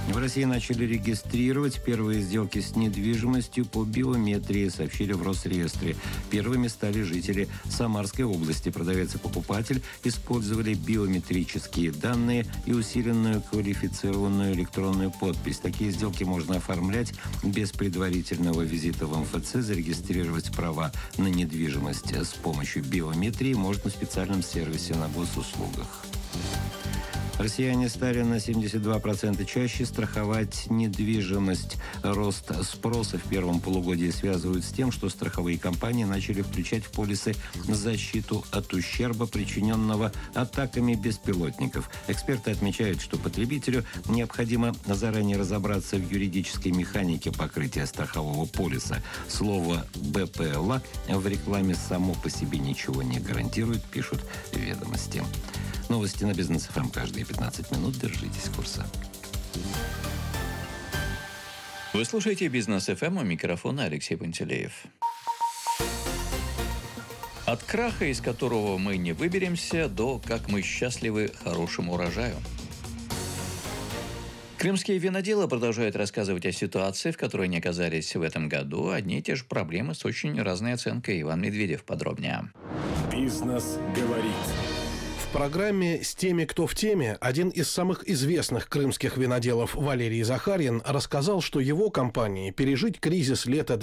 В России начали регистрировать первые сделки с недвижимостью по биометрии, сообщили в Росреестре. Первыми стали жители Самарской области. Продавец и покупатель использовали биометрические данные и усиленную квалифицированную электронную подпись. Такие сделки можно оформлять без предварительного визита в МФЦ. Зарегистрировать права на недвижимость с помощью биометрии можно в специальном сервисе на госуслугах. Россияне стали на 72% чаще страховать недвижимость. Рост спроса в первом полугодии связывают с тем, что страховые компании начали включать в полисы защиту от ущерба, причиненного атаками беспилотников. Эксперты отмечают, что потребителю необходимо заранее разобраться в юридической механике покрытия страхового полиса. Слово «БПЛА» в рекламе само по себе ничего не гарантирует, пишут «Ведомости». Новости на Бизнес ФМ каждые 15 минут. Держитесь курса. Вы слушаете Бизнес ФМ, у микрофона Алексей Пантелеев. От краха, из которого мы не выберемся, до как мы счастливы хорошему урожаю. Крымские виноделы продолжают рассказывать о ситуации, в которой они оказались в этом году. Одни и те же проблемы с очень разной оценкой. Иван Медведев подробнее. Бизнес говорит. В программе «С теми, кто в теме» один из самых известных крымских виноделов Валерий Захарьин рассказал, что его компании пережить кризис лета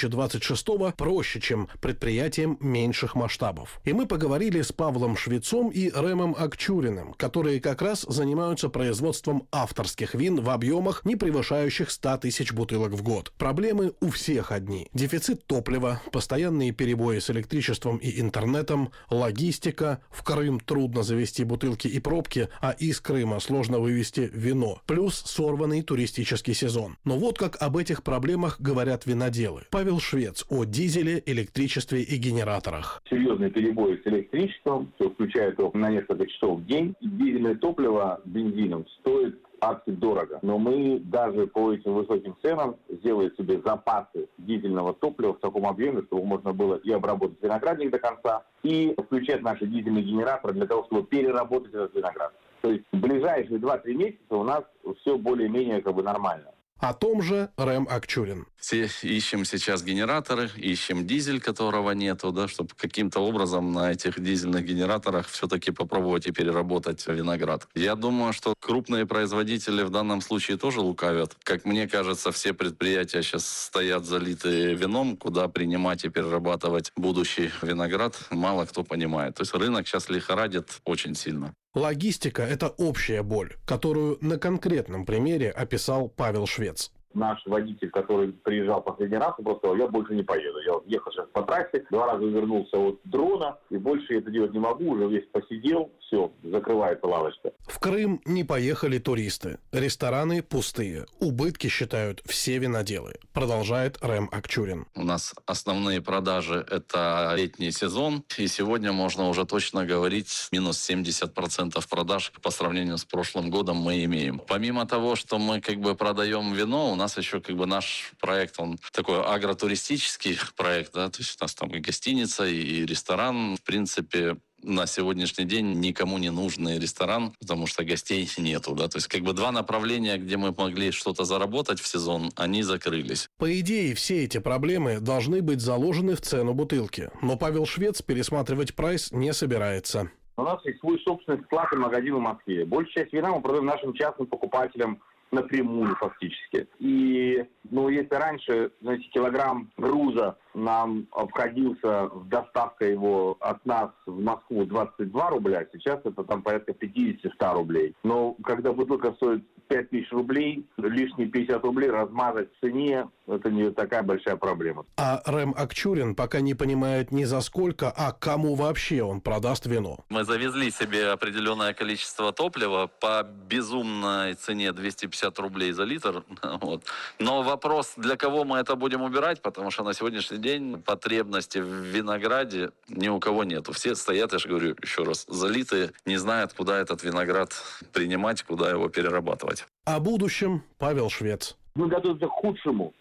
2026-го проще, чем предприятиям меньших масштабов. И мы поговорили с Павлом Швецом и Рэмом Акчуриным, которые как раз занимаются производством авторских вин в объемах, не превышающих 100 тысяч бутылок в год. Проблемы у всех одни: дефицит топлива, постоянные перебои с электричеством и интернетом, логистика, в Крым трудно завести бутылки и пробки, а из Крыма сложно вывести вино, плюс сорванный туристический сезон. Но вот как об этих проблемах говорят виноделы. Павел Швец о дизеле, электричестве и генераторах. Серьезные перебои с электричеством, все включая только на несколько часов в день. Дизельное топливо бензином стоит дорого. Но мы даже по этим высоким ценам сделали себе запасы дизельного топлива в таком объеме, чтобы можно было и обработать виноградник до конца, и включать наши дизельные генераторы для того, чтобы переработать этот виноград. То есть в ближайшие 2-3 месяца у нас все более-менее нормально. О том же Рэм Акчурин. Все ищем сейчас генераторы, ищем дизель, которого нету, да, чтобы каким-то образом на этих дизельных генераторах все-таки попробовать и переработать виноград. Я думаю, что крупные производители в данном случае тоже лукавят. Как мне кажется, все предприятия сейчас стоят залитые вином, куда принимать и перерабатывать будущий виноград, мало кто понимает. То есть рынок сейчас лихорадит очень сильно. Логистика – это общая боль, которую на конкретном примере описал Павел Швец. Наш водитель, который приезжал последний раз, он просто сказал: я больше не поеду. Я ехал сейчас по трассе, 2 раза вернулся от дрона, и больше это делать не могу, уже весь посидел, все, закрывается лавочка. В Крым не поехали туристы. Рестораны пустые. Убытки считают все виноделы. Продолжает Рэм Акчурин. У нас основные продажи – это летний сезон, и сегодня можно уже точно говорить, минус 70% продаж по сравнению с прошлым годом мы имеем. Помимо того, что мы продаем вино, у нас еще наш проект, он такой агротуристический проект, да, то есть у нас там и гостиница, и ресторан. В принципе, на сегодняшний день никому не нужный ресторан, потому что гостей нету, да, то есть 2 направления, где мы могли что-то заработать в сезон, они закрылись. По идее, все эти проблемы должны быть заложены в цену бутылки, но Павел Швец пересматривать прайс не собирается. У нас есть свой собственный склад и магазин в Москве. Большая часть вина мы продаем нашим частным покупателям напрямую фактически. И, если раньше, килограмм груза нам обходился доставка его от нас в Москву 22 рубля, сейчас это порядка 50-100 рублей. Но когда бутылка стоит 5000 рублей, лишние 50 рублей размазать в цене, это не такая большая проблема. А Рэм Акчурин пока не понимает ни за сколько, а кому вообще он продаст вино. Мы завезли себе определенное количество топлива по безумной цене 250 рублей за литр. Вот. Но вопрос, для кого мы это будем убирать, потому что на сегодняшний день потребности в винограде ни у кого нету. Все стоят, я же говорю еще раз, залитые, не знают, куда этот виноград принимать, куда его перерабатывать. О будущем Павел Швец. Мы готовимся к худшему.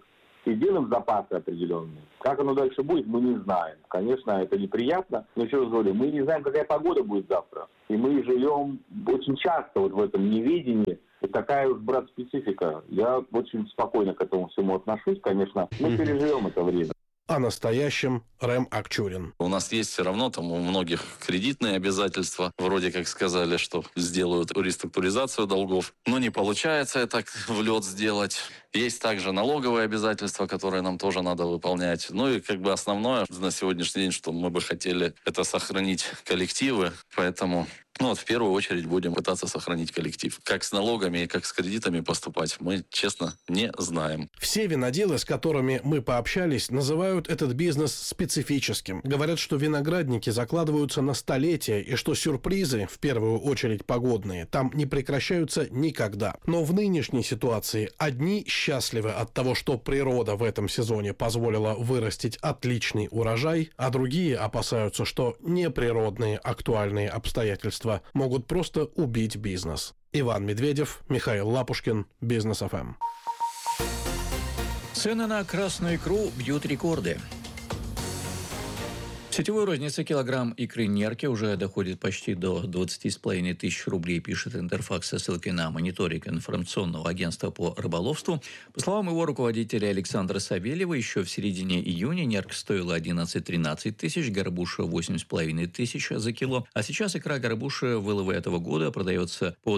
И делаем запасы определенные. Как оно дальше будет, мы не знаем. Конечно, это неприятно, но еще раз говорю, мы не знаем, какая погода будет завтра. И мы живем очень часто в этом неведении. Такая уж, брат, специфика. Я очень спокойно к этому всему отношусь, конечно. Мы переживем это время. О настоящем Рэм Акчурин. У нас есть все равно там у многих кредитные обязательства. Вроде как сказали, что сделают реструктуризацию долгов. Но не получается это в лед сделать. Есть также налоговые обязательства, которые нам тоже надо выполнять. Ну и как бы основное на сегодняшний день, что мы бы хотели, это сохранить коллективы. Поэтому в первую очередь будем пытаться сохранить коллектив. Как с налогами и как с кредитами поступать, мы, честно, не знаем. Все виноделы, с которыми мы пообщались, называют этот бизнес специфическим. Говорят, что виноградники закладываются на столетия и что сюрпризы, в первую очередь погодные, там не прекращаются никогда. Но в нынешней ситуации одни счастливы от того, что природа в этом сезоне позволила вырастить отличный урожай, а другие опасаются, что неприродные актуальные обстоятельства могут просто убить бизнес. Иван Медведев, Михаил Лапушкин, Бизнес ФМ. Цены на красную икру бьют рекорды. В сетевой рознице килограмм икры нерки уже доходит почти до 20,5 тысяч рублей, пишет Интерфакс со ссылкой на мониторинг информационного агентства по рыболовству. По словам его руководителя Александра Савельева, еще в середине июня нерка стоила 11-13 тысяч, горбуша 8,5 тысяч за кило. А сейчас икра горбуша вылова этого года продается по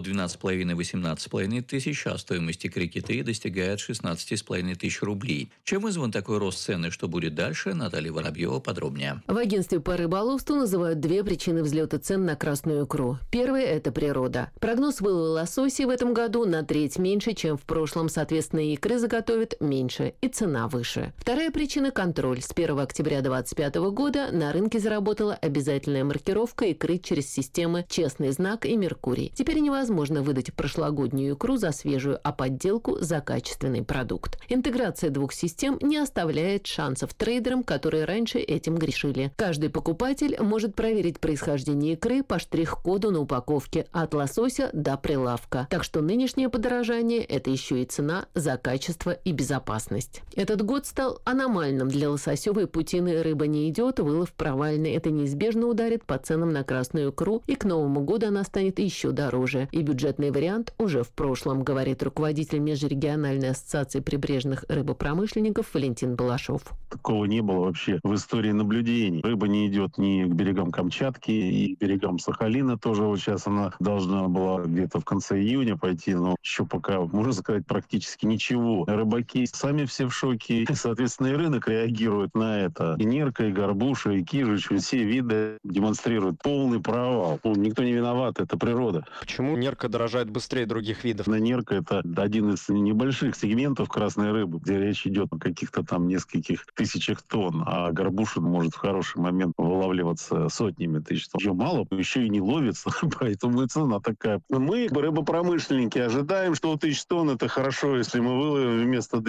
12,5-18,5 тысяч, а стоимость икры киты достигает 16,5 тысяч рублей. Чем вызван такой рост цены, что будет дальше, Наталья Воробьева подробнее. В агентстве по рыболовству называют две причины взлета цен на красную икру. Первая – это природа. Прогноз вылова лососей в этом году на треть меньше, чем в прошлом. Соответственно, икры заготовят меньше и цена выше. Вторая причина – контроль. С 1 октября 2025 года на рынке заработала обязательная маркировка икры через системы «Честный знак» и «Меркурий». Теперь невозможно выдать прошлогоднюю икру за свежую, а подделку за качественный продукт. Интеграция двух систем не оставляет шансов трейдерам, которые раньше этим грешили. Каждый покупатель может проверить происхождение икры по штрих-коду на упаковке от лосося до прилавка. Так что нынешнее подорожание – это еще и цена за качество и безопасность. Этот год стал аномальным для лососевой путины. Рыба не идет, вылов провальный. Это неизбежно ударит по ценам на красную икру, и к Новому году она станет еще дороже. И бюджетный вариант уже в прошлом, говорит руководитель Межрегиональной ассоциации прибрежных рыбопромышленников Валентин Балашов. Такого не было вообще в истории наблюдений. Рыба не идет ни к берегам Камчатки, и к берегам Сахалина тоже. Вот сейчас она должна была где-то в конце июня пойти, но еще пока, можно сказать, практически ничего. Рыбаки сами все в шоке, и, соответственно, и рынок реагирует на это. И нерка, и горбуша, и кижич, все виды демонстрируют полный провал. Никто не виноват, это природа. Почему нерка дорожает быстрее других видов? Нерка – это один из небольших сегментов красной рыбы, где речь идет о каких-то там нескольких тысячах тонн, а горбуша может в хороший момент вылавливаться сотнями тысяч тонн. Ее мало, еще и не ловится, поэтому и цена такая. Мы, рыбопромышленники, ожидаем, что 1000 тонн – это хорошо, если мы выловим вместо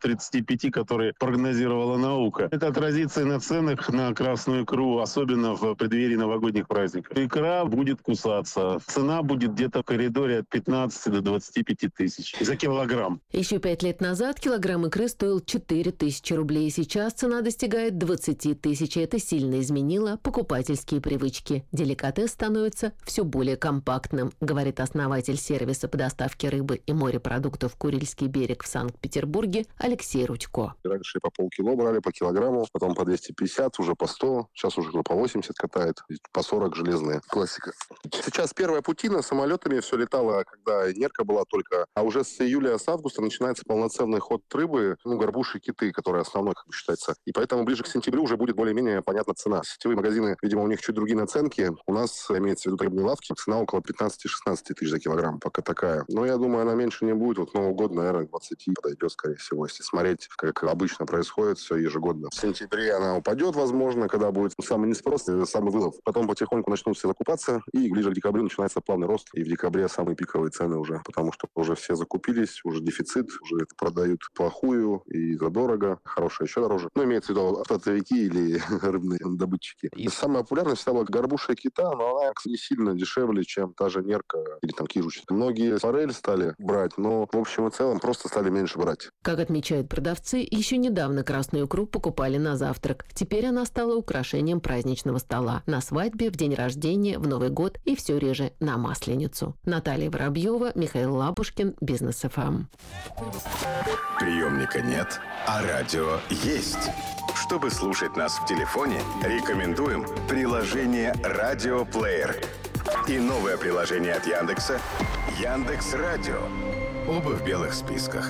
235, которые прогнозировала наука. Это отразится и на ценах на красную икру, особенно в преддверии новогодних праздников. Икра будет кусаться. Цена будет где-то в коридоре от 15 до 25 тысяч за килограмм. Еще 5 лет назад килограмм икры стоил 4 тысячи рублей. Сейчас цена достигает 20 тысяч. Это сильно изменило покупательские привычки. Деликатес становится все более компактным, говорит основатель сервиса по доставке рыбы и морепродуктов «Курильский берег» в Санкт-Петербурге Алексей Рудько. Раньше по полкило брали, по килограмму, потом по 250, уже по 100, сейчас уже по 80 катает, по 40 железные. Классика. Сейчас первая путина самолетами все летало, когда нерка была только, а уже с июля, с августа начинается полноценный ход рыбы, горбуши и киты, которые основной, как бы считается. И поэтому ближе к сентябрю уже будет более-менее понятна цена. Сетевые магазины, видимо, у них чуть другие наценки. У нас, имеется в виду рыбные лавки, цена около 15-16 тысяч за килограмм, пока такая. Но я думаю, она меньше не будет. Вот Новый год, наверное, 20 подойдет, скорее всего, если смотреть, как обычно происходит все ежегодно. В сентябре она упадет, возможно, когда будет самый неспрос, самый вылов. Потом потихоньку начнут все закупаться, и ближе к декабрю начинается плавный рост. И в декабре самые пиковые цены уже, потому что уже все закупились, уже дефицит, уже продают плохую и задорого, хорошее еще дороже. Но имеется в виду автозавики или рыбные крупные добытчики. И самая популярная всегда была горбуша кита, но она не сильно дешевле, чем та же нерка или там кижуч. Многие форель стали брать, но в общем и целом просто стали меньше брать. Как отмечают продавцы, еще недавно красную икру покупали на завтрак. Теперь она стала украшением праздничного стола. На свадьбе, в день рождения, в Новый год и все реже на Масленицу. Наталья Воробьева, Михаил Лапушкин, Бизнес ФМ. Приемника нет, а радио есть. Чтобы слушать нас в телефоне, рекомендуем приложение «Радиоплеер» и новое приложение от Яндекса «Яндекс.Радио». Оба в белых списках.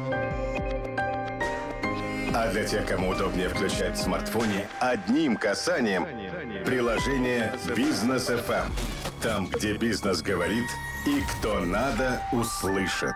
А для тех, кому удобнее включать в смартфоне, одним касанием приложение «Бизнес ФМ». Там, где бизнес говорит и кто надо, услышит.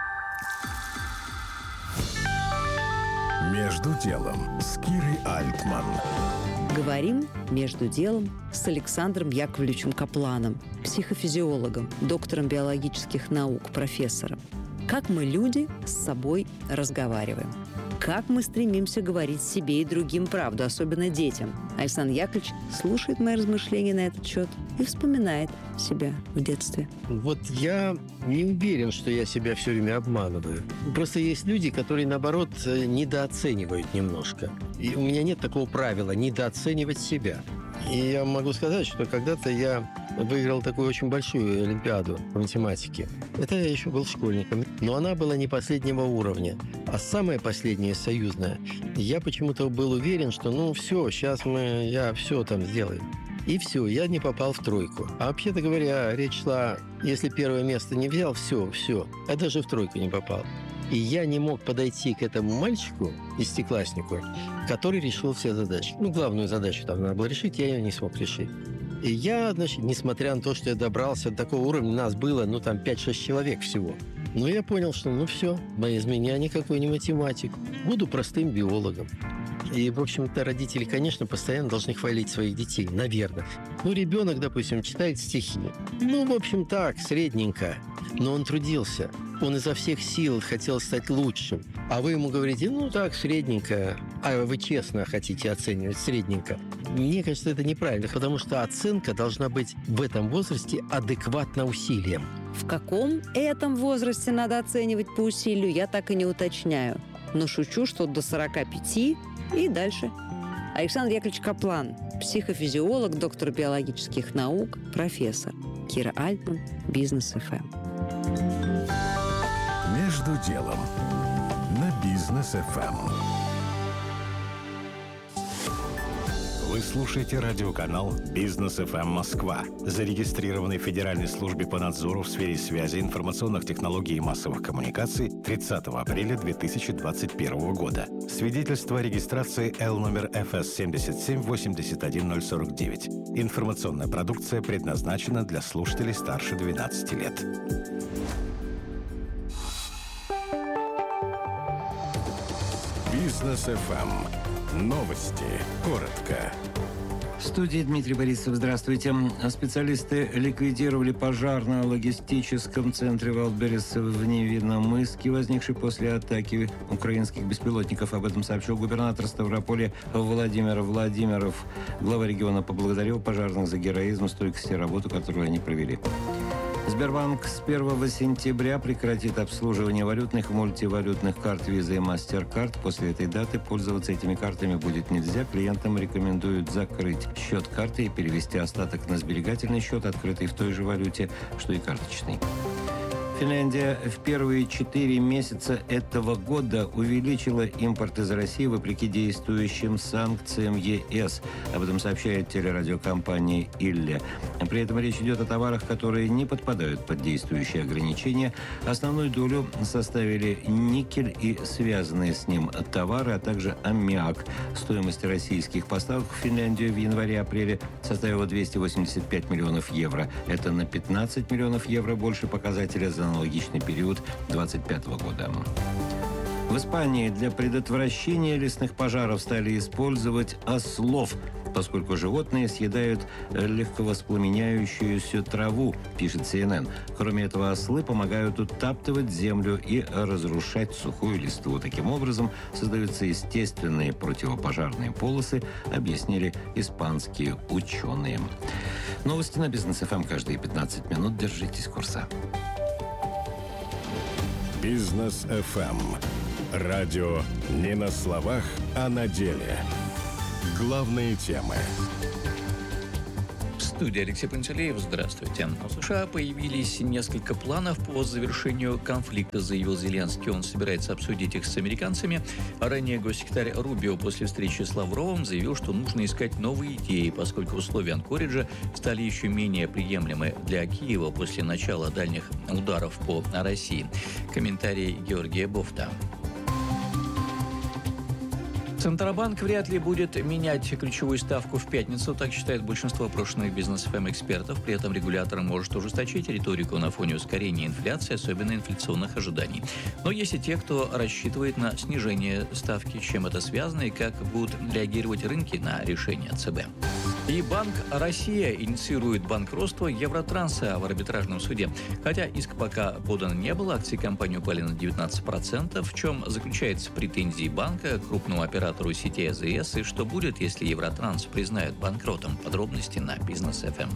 «Между делом» с Кирой Альтман. Говорим «Между делом» с Александром Яковлевичем Капланом, психофизиологом, доктором биологических наук, профессором. Как мы, люди, с собой разговариваем. Как мы стремимся говорить себе и другим правду, особенно детям. Александр Яковлевич слушает мои размышления на этот счет и вспоминает себя в детстве. Вот я не уверен, что я себя все время обманываю. Просто есть люди, которые, наоборот, недооценивают немножко. И у меня нет такого правила недооценивать себя. И я могу сказать, что когда-то я выиграл такую очень большую олимпиаду по математике. Это я еще был школьником. Но она была не последнего уровня, а самая последняя, союзная. Я почему-то был уверен, что все, сейчас я все там сделаю. И все, я не попал в тройку. А вообще-то говоря, речь шла, если первое место не взял, все, я даже в тройку не попал. И я не мог подойти к этому мальчику, десятикласснику, который решил все задачи. Главную задачу там надо было решить, я ее не смог решить. И я, несмотря на то, что я добрался до такого уровня, нас было, 5-6 человек всего. Но я понял, что, все, из меня никакой не математик. Буду простым биологом. И, в общем-то, родители, конечно, постоянно должны хвалить своих детей, наверное. Ребенок, допустим, читает стихи. В общем, так, средненько. Но он трудился. Он изо всех сил хотел стать лучшим. А вы ему говорите, так, средненько. А вы честно хотите оценивать средненько. Мне кажется, это неправильно, потому что оценка должна быть в этом возрасте адекватна усилиям. В каком этом возрасте надо оценивать по усилию, я так и не уточняю. Но шучу, что до 45 и дальше. Александр Яковлевич Каплан, психофизиолог, доктор биологических наук, профессор. Кира Альтман, Бизнес ФМ. «Между делом» на Бизнес ФМ. Вы слушаете радиоканал «Бизнес ФМ Москва», зарегистрированный в Федеральной службе по надзору в сфере связи, информационных технологий и массовых коммуникаций 30 апреля 2021 года. Свидетельство о регистрации Л номер ФС 7781049. Информационная продукция предназначена для слушателей старше 12 лет. Бизнес ФМ. Новости. Коротко. В студии Дмитрий Борисов. Здравствуйте. Специалисты ликвидировали пожар на логистическом центре Валберес в Невинномысске, возникший после атаки украинских беспилотников. Об этом сообщил губернатор Ставрополя Владимир Владимиров. Глава региона поблагодарил пожарных за героизм, стойкость и работу, которую они провели. Сбербанк с 1 сентября прекратит обслуживание валютных и мультивалютных карт Visa и MasterCard. После этой даты пользоваться этими картами будет нельзя. Клиентам рекомендуют закрыть счет карты и перевести остаток на сберегательный счет, открытый в той же валюте, что и карточный. Финляндия в первые 4 месяца этого года увеличила импорт из России вопреки действующим санкциям ЕС. Об этом сообщает телерадиокомпания «Илле». При этом речь идет о товарах, которые не подпадают под действующие ограничения. Основную долю составили никель и связанные с ним товары, а также аммиак. Стоимость российских поставок в Финляндию в январе-апреле составила 285 миллионов евро. Это на 15 миллионов евро больше показателя за аналогичный период 2025 года. В Испании для предотвращения лесных пожаров стали использовать ослов. поскольку животные съедают легковоспламеняющуюся траву, пишет CNN. Кроме этого, ослы помогают утаптывать землю и разрушать сухую листву. Таким образом, создаются естественные противопожарные полосы, объяснили испанские ученые. Новости на Бизнес ФМ каждые 15 минут. Держитесь курса. Бизнес ФМ. Радио не на словах, а на деле. Главные темы. В студии Алексей Пантелеев. Здравствуйте. В США появились несколько планов по завершению конфликта, заявил Зеленский. Он собирается обсудить их с американцами. А ранее госсекретарь Рубио после встречи с Лавровым заявил, что нужно искать новые идеи, поскольку условия Анкориджа стали еще менее приемлемы для Киева после начала дальних ударов по России. Комментарий Георгия Бофта. Центробанк вряд ли будет менять ключевую ставку в пятницу, так считает большинство опрошенных бизнес-экспертов. При этом регулятор может ужесточить риторику на фоне ускорения инфляции, особенно инфляционных ожиданий. Но есть и те, кто рассчитывает на снижение ставки. С чем это связано и как будут реагировать рынки на решение ЦБ. И Банк Россия инициирует банкротство Евротранса в арбитражном суде. Хотя иск пока подан не был, акции компании упали на 19%. В чем заключаются претензии банка к крупному оператору сети АЗС и что будет, если Евротранс признают банкротом? Подробности на Бизнес ФМ.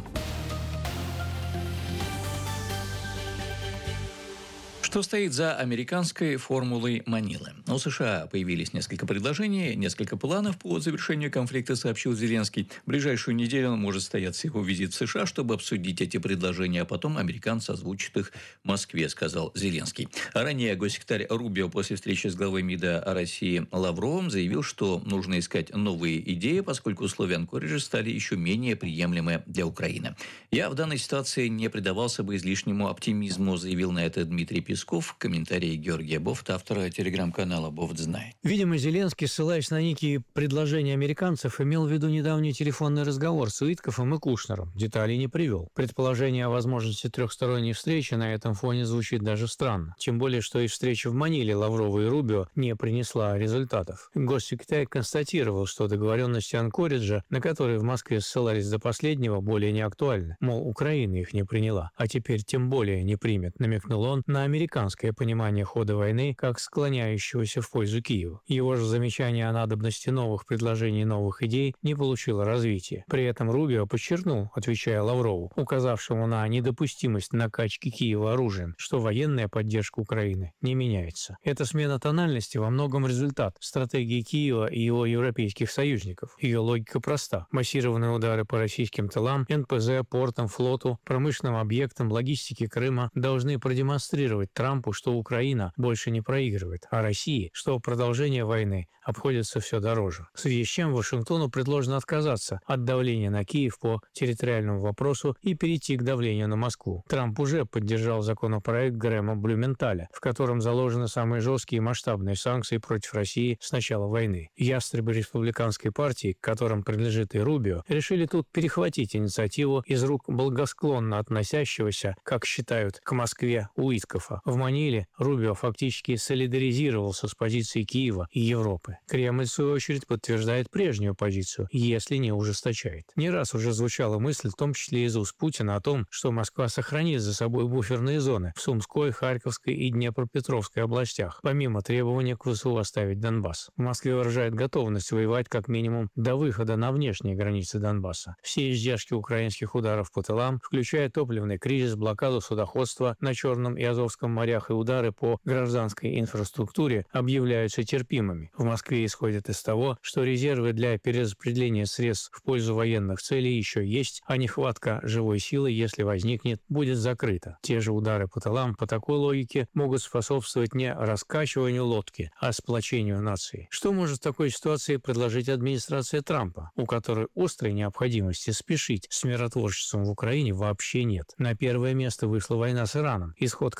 Что стоит за американской формулой Манилы? У США появились несколько предложений, несколько планов по завершению конфликта, сообщил Зеленский. В ближайшую неделю может состояться его визит в США, чтобы обсудить эти предложения, а потом американцы озвучат их в Москве, сказал Зеленский. А ранее госсекретарь Рубио после встречи с главой МИДа России Лавровым заявил, что нужно искать новые идеи, поскольку условия Анкориджа стали еще менее приемлемы для Украины. «Я в данной ситуации не предавался бы излишнему оптимизму», заявил на это Дмитрий Песков. Комментарии Георгия Бофта, автора телеграм-канала «Бофт знает». Видимо, Зеленский, ссылаясь на некие предложения американцев, имел в виду недавний телефонный разговор с Уиткофом и Кушнером. Деталей не привел. Предположение о возможности трехсторонней встречи на этом фоне звучит даже странно. Тем более, что и встреча в Маниле Лаврова и Рубио не принесла результатов. Госсекретарь констатировал, что договоренности Анкориджа, на которые в Москве ссылались до последнего, более не актуальны. Мол, Украина их не приняла, а теперь тем более не примет, намекнул он на американское понимание хода войны как склоняющегося в пользу Киева. Его же замечание о надобности новых предложений и новых идей не получило развития. При этом Рубио подчеркнул, отвечая Лаврову, указавшему на недопустимость накачки Киева оружием, что военная поддержка Украины не меняется. Эта смена тональности во многом результат стратегии Киева и его европейских союзников. Ее логика проста. Массированные удары по российским тылам, НПЗ, портам, флоту, промышленным объектам, логистике Крыма должны продемонстрировать Трампу, что Украина больше не проигрывает, а России, что продолжение войны обходится все дороже. В связи с чем Вашингтону предложено отказаться от давления на Киев по территориальному вопросу и перейти к давлению на Москву. Трамп уже поддержал законопроект Грэма Блюменталя, в котором заложены самые жесткие и масштабные санкции против России с начала войны. Ястребы республиканской партии, к которым принадлежит и Рубио, решили тут перехватить инициативу из рук благосклонно относящегося, как считают, к Москве Уиткофа. В Маниле Рубио фактически солидаризировался с позицией Киева и Европы. Кремль, в свою очередь, подтверждает прежнюю позицию, если не ужесточает. Не раз уже звучала мысль, в том числе из уст Путина, о том, что Москва сохранит за собой буферные зоны в Сумской, Харьковской и Днепропетровской областях, помимо требования к ВСУ оставить Донбасс. В Москве выражает готовность воевать как минимум до выхода на внешние границы Донбасса. Все издержки украинских ударов по тылам, включая топливный кризис, блокаду судоходства на Черном и Азовском морях и удары по гражданской инфраструктуре объявляются терпимыми. В Москве исходят из того, что резервы для перераспределения средств в пользу военных целей еще есть, а нехватка живой силы, если возникнет, будет закрыта. Те же удары по тылам по такой логике могут способствовать не раскачиванию лодки, а сплочению нации. Что может в такой ситуации предложить администрация Трампа, у которой острой необходимости спешить с миротворчеством в Украине вообще нет? На первое место вышла война с Ираном, исход которой во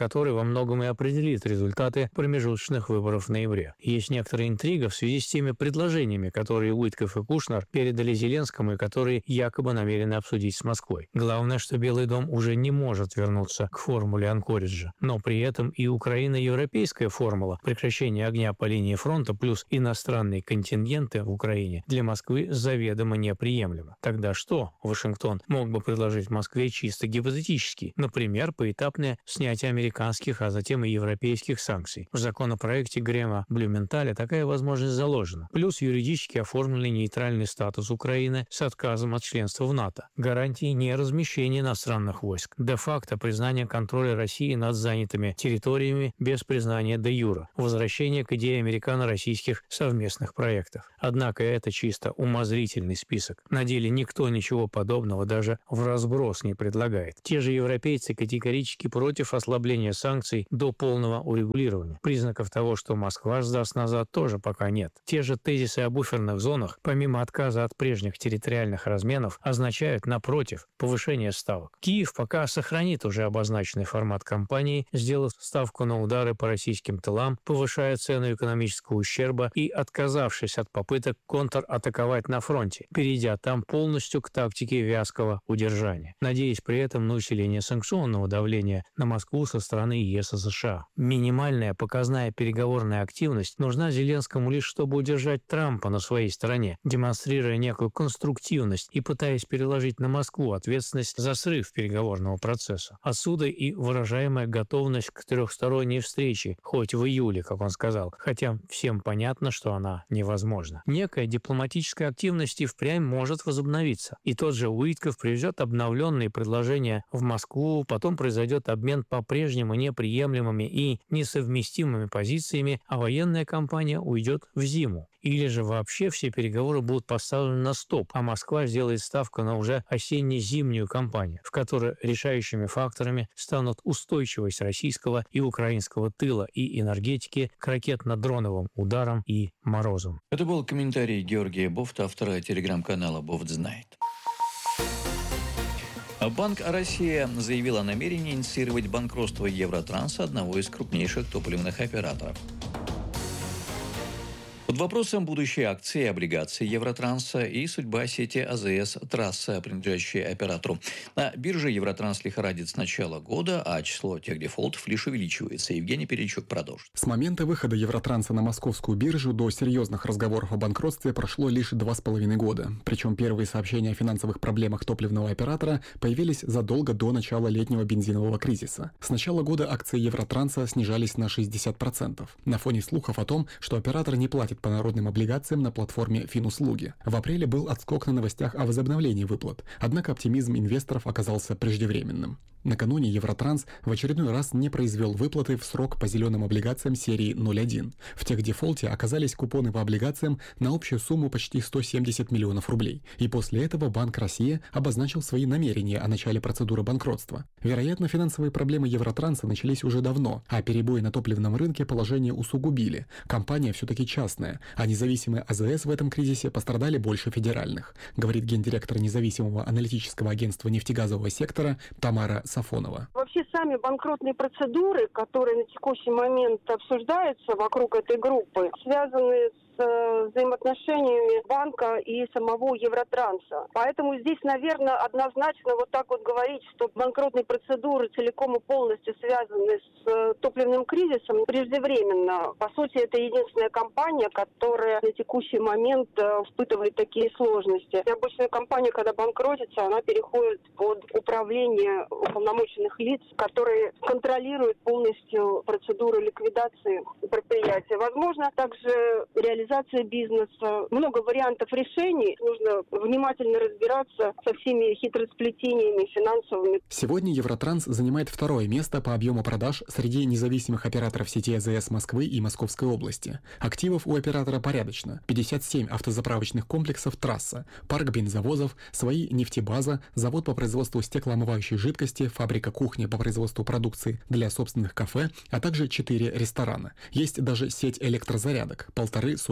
многом и определит результаты промежуточных выборов в ноябре. Есть некоторая интрига в связи с теми предложениями, которые Уиткоф и Кушнер передали Зеленскому и которые якобы намерены обсудить с Москвой. Главное, что Белый дом уже не может вернуться к формуле Анкориджа. Но при этом и украино-европейская формула прекращения огня по линии фронта плюс иностранные контингенты в Украине для Москвы заведомо неприемлемо. Тогда что Вашингтон мог бы предложить Москве чисто гипотетически? Например, поэтапное снятие американских, а затем и европейских санкций. В законопроекте Грэма Блюменталя такая возможность заложена. Плюс юридически оформленный нейтральный статус Украины с отказом от членства в НАТО. Гарантии неразмещения иностранных войск. Де-факто признание контроля России над занятыми территориями без признания де-юре. Возвращение к идее американо-российских совместных проектов. Однако это чисто умозрительный список. На деле никто ничего подобного даже в разброс не предлагает. Те же европейцы категорически против ослабления санкций до полного урегулирования. Признаков того, что Москва сдаст назад, тоже пока нет. Те же тезисы о буферных зонах, помимо отказа от прежних территориальных разменов, означают, напротив, повышение ставок. Киев пока сохранит уже обозначенный формат кампании, сделав ставку на удары по российским тылам, повышая цену экономического ущерба и отказавшись от попыток контратаковать на фронте, перейдя там полностью к тактике вязкого удержания, надеясь при этом на усиление санкционного давления на Москву со стороны ЕС и США. Минимальная показная переговорная активность нужна Зеленскому лишь чтобы удержать Трампа на своей стороне, демонстрируя некую конструктивность и пытаясь переложить на Москву ответственность за срыв переговорного процесса. Отсюда и выражаемая готовность к трехсторонней встрече, хоть в июле, как он сказал, хотя всем понятно, что она невозможна. Некая дипломатическая активность и впрямь может возобновиться. И тот же Уиткоф привезет обновленные предложения в Москву, потом произойдет обмен по-прежнему неприемлемыми и несовместимыми позициями, а военная кампания уйдет в зиму. Или же вообще все переговоры будут поставлены на стоп, а Москва сделает ставку на уже осенне-зимнюю кампанию, в которой решающими факторами станут устойчивость российского и украинского тыла и энергетики к ракетно-дроновым ударам и морозам. Это был комментарий Георгия Бофта, автора телеграм-канала «Бофт знает». Банк «Россия» заявил о намерении инициировать банкротство Евротранса, одного из крупнейших топливных операторов. Под вопросом будущие акции и облигации Евротранса и судьба сети АЗС «Трасса», принадлежащей оператору. На бирже Евротранс лихорадит с начала года, а число техдефолтов лишь увеличивается. Евгений Перечук продолжит. С момента выхода Евротранса на московскую биржу до серьезных разговоров о банкротстве прошло лишь 2,5 года. Причем первые сообщения о финансовых проблемах топливного оператора появились задолго до начала летнего бензинового кризиса. С начала года акции Евротранса снижались на 60%. На фоне слухов о том, что оператор не платит по народным облигациям на платформе Финуслуги. В апреле был отскок на новостях о возобновлении выплат, однако оптимизм инвесторов оказался преждевременным. Накануне Евротранс в очередной раз не произвел выплаты в срок по зеленым облигациям серии 01. В техдефолте оказались купоны по облигациям на общую сумму почти 170 миллионов рублей. И после этого Банк России обозначил свои намерения о начале процедуры банкротства. Вероятно, финансовые проблемы Евротранса начались уже давно, а перебои на топливном рынке положение усугубили. Компания все-таки частная, а независимые АЗС в этом кризисе пострадали больше федеральных, говорит гендиректор независимого аналитического агентства нефтегазового сектора Тамара Сафонова. Вообще сами банкротные процедуры, которые на текущий момент обсуждаются вокруг этой группы, связаны с взаимоотношениями банка и самого Евротранса. Поэтому здесь, наверное, однозначно вот так вот говорить, что банкротные процедуры целиком и полностью связаны с топливным кризисом, преждевременно. По сути, это единственная компания, которая на текущий момент испытывает такие сложности. И обычная компания, когда банкротится, она переходит под управление уполномоченных лиц, которые контролируют полностью процедуру ликвидации предприятия. Возможно, также реализация бизнеса. Много вариантов решений. Нужно внимательно разбираться со всеми хитросплетениями финансовыми. Сегодня Евротранс занимает второе место по объему продаж среди независимых операторов сети АЗС Москвы и Московской области. Активов у оператора порядочно. 57 автозаправочных комплексов «Трасса», парк бензовозов, свои нефтебаза, завод по производству стеклоомывающей жидкости, фабрика кухни по производству продукции для собственных кафе, а также 4 ресторана. Есть даже сеть электрозарядок, 1,5 сотни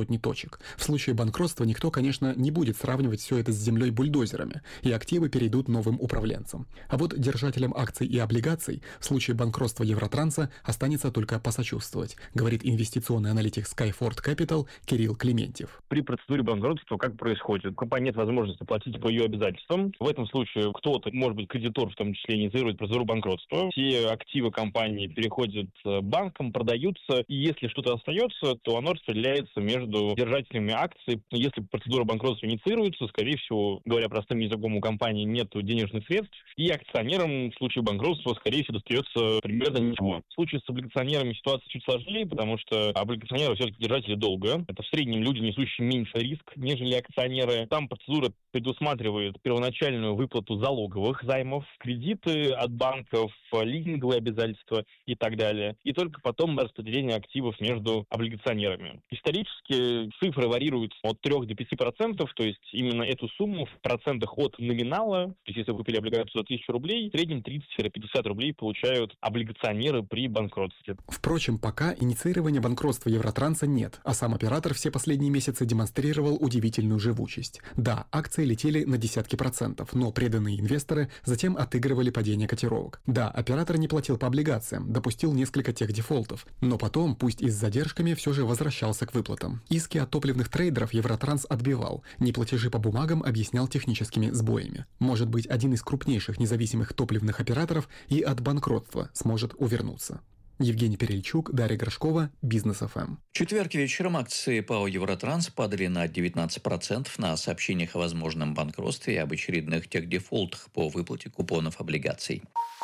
сотни точек. В случае банкротства никто, конечно, не будет сравнивать все это с землей бульдозерами, и активы перейдут новым управленцам. А вот держателям акций и облигаций в случае банкротства Евротранса останется только посочувствовать, говорит инвестиционный аналитик Skyford Capital Кирилл Клементьев. При процедуре банкротства как происходит? У компании нет возможности платить по ее обязательствам. В этом случае кто-то, может быть, кредитор в том числе, инициирует процедуру банкротства. Все активы компании переходят банкам, продаются, и если что-то остается, то оно распределяется между держателями акций. Если процедура банкротства инициируется, скорее всего, говоря простым языком, у компании нет денежных средств, и акционерам в случае банкротства, скорее всего, достается примерно ничего. В случае с облигационерами ситуация чуть сложнее, потому что облигационеры все-таки держатели долга. Это в среднем люди, несущие меньше риск, нежели акционеры. Там процедура предусматривает первоначальную выплату залоговых займов, кредиты от банков, лизинговые обязательства и так далее. И только потом распределение активов между облигационерами. Исторически цифры варьируются от 3 до 5%, то есть именно эту сумму в процентах от номинала, то есть если вы купили облигацию за 1000 рублей, в среднем 30-50 рублей получают облигационеры при банкротстве. Впрочем, пока инициирования банкротства Евротранса нет, а сам оператор все последние месяцы демонстрировал удивительную живучесть. Да, акции летели на десятки процентов, но преданные инвесторы затем отыгрывали падение котировок. Да, оператор не платил по облигациям, допустил несколько техдефолтов, но потом, пусть и с задержками, все же возвращался к выплатам. Иски от топливных трейдеров Евротранс отбивал, неплатежи по бумагам объяснял техническими сбоями. Может быть, один из крупнейших независимых топливных операторов и от банкротства сможет увернуться. Евгений Перельчук, Дарья Горшкова, Бизнес ФМ. В четверг вечером акции ПАО «Евротранс» падали на 19% на сообщениях о возможном банкротстве и об очередных техдефолтах по выплате купонов облигаций.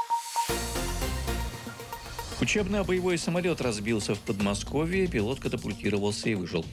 Учебно-боевой самолет разбился в Подмосковье, пилот катапультировался и выжил.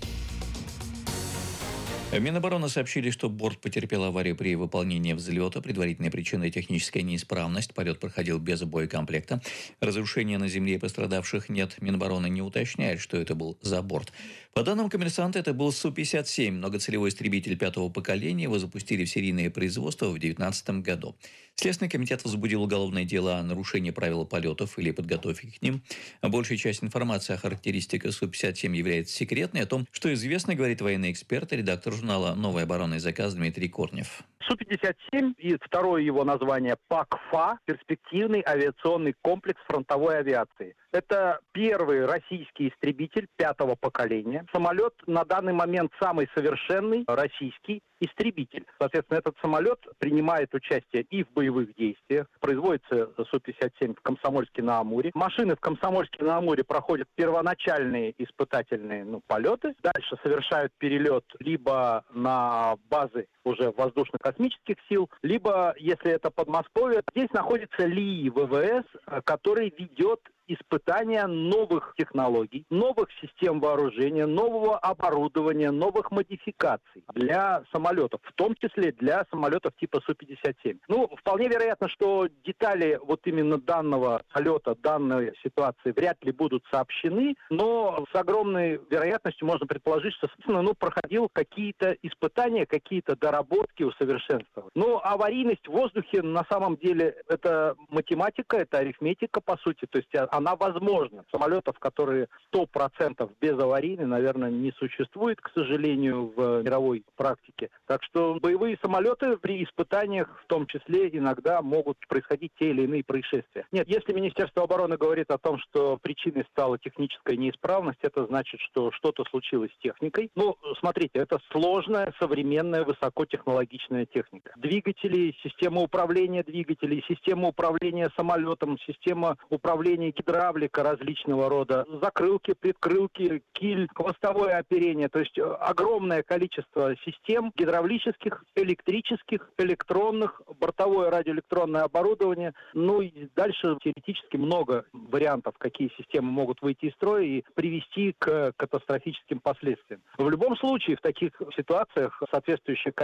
В Минобороны сообщили, что борт потерпел аварию при выполнении взлета. Предварительной причиной техническая неисправность. Полет проходил без боекомплекта. Разрушения на земле и пострадавших нет. Минобороны не уточняет, что это был за борт. По данным «Коммерсанта», это был Су-57, многоцелевой истребитель 5-го поколения. Его запустили в серийное производство в 2019 году. Следственный комитет возбудил уголовное дело о нарушении правил полетов или подготовке к ним. Большая часть информации о характеристиках Су-57 является секретной. О том, что известно, говорит военный эксперт и редактор журнала «Новый оборонный заказ» Дмитрий Корнев. Су-57 и второе его название ПАКФА – перспективный авиационный комплекс фронтовой авиации. Это первый российский истребитель 5-го поколения. Самолет на данный момент самый совершенный российский истребитель. Соответственно, этот самолет принимает участие и в боевых действиях. Производится Су-57 в Комсомольске-на-Амуре. Машины в Комсомольске-на-Амуре проходят первоначальные испытательные полеты. Дальше совершают перелет либо на базы уже воздушно-космических сил, либо, если это Подмосковье, здесь находится ЛИИ ВВС, который ведет испытания новых технологий, новых систем вооружения, нового оборудования, новых модификаций для самолетов, в том числе для самолетов типа Су-57. Вполне вероятно, что детали вот именно данного полета, данной ситуации вряд ли будут сообщены, но с огромной вероятностью можно предположить, что, собственно, проходил какие-то испытания, какие-то доработки, усовершенствования. Аварийность в воздухе на самом деле это математика, это арифметика, по сути, то есть она возможна. Самолетов, которые 100% безаварийны, наверное, не существует, к сожалению, в мировой практике. Так что боевые самолеты при испытаниях в том числе иногда могут происходить те или иные происшествия. Нет, если Министерство обороны говорит о том, что причиной стала техническая неисправность, это значит, что что-то случилось с техникой. Смотрите, это сложная, современная, высокотехнологичная техника. Двигатели, система управления двигателей, система управления самолетом, система управления гидравлика различного рода, закрылки, предкрылки, киль, хвостовое оперение. То есть огромное количество систем гидравлических, электрических, электронных, бортовое радиоэлектронное оборудование. И дальше теоретически много вариантов, какие системы могут выйти из строя и привести к катастрофическим последствиям. В любом случае, в таких ситуациях соответствующая комиссия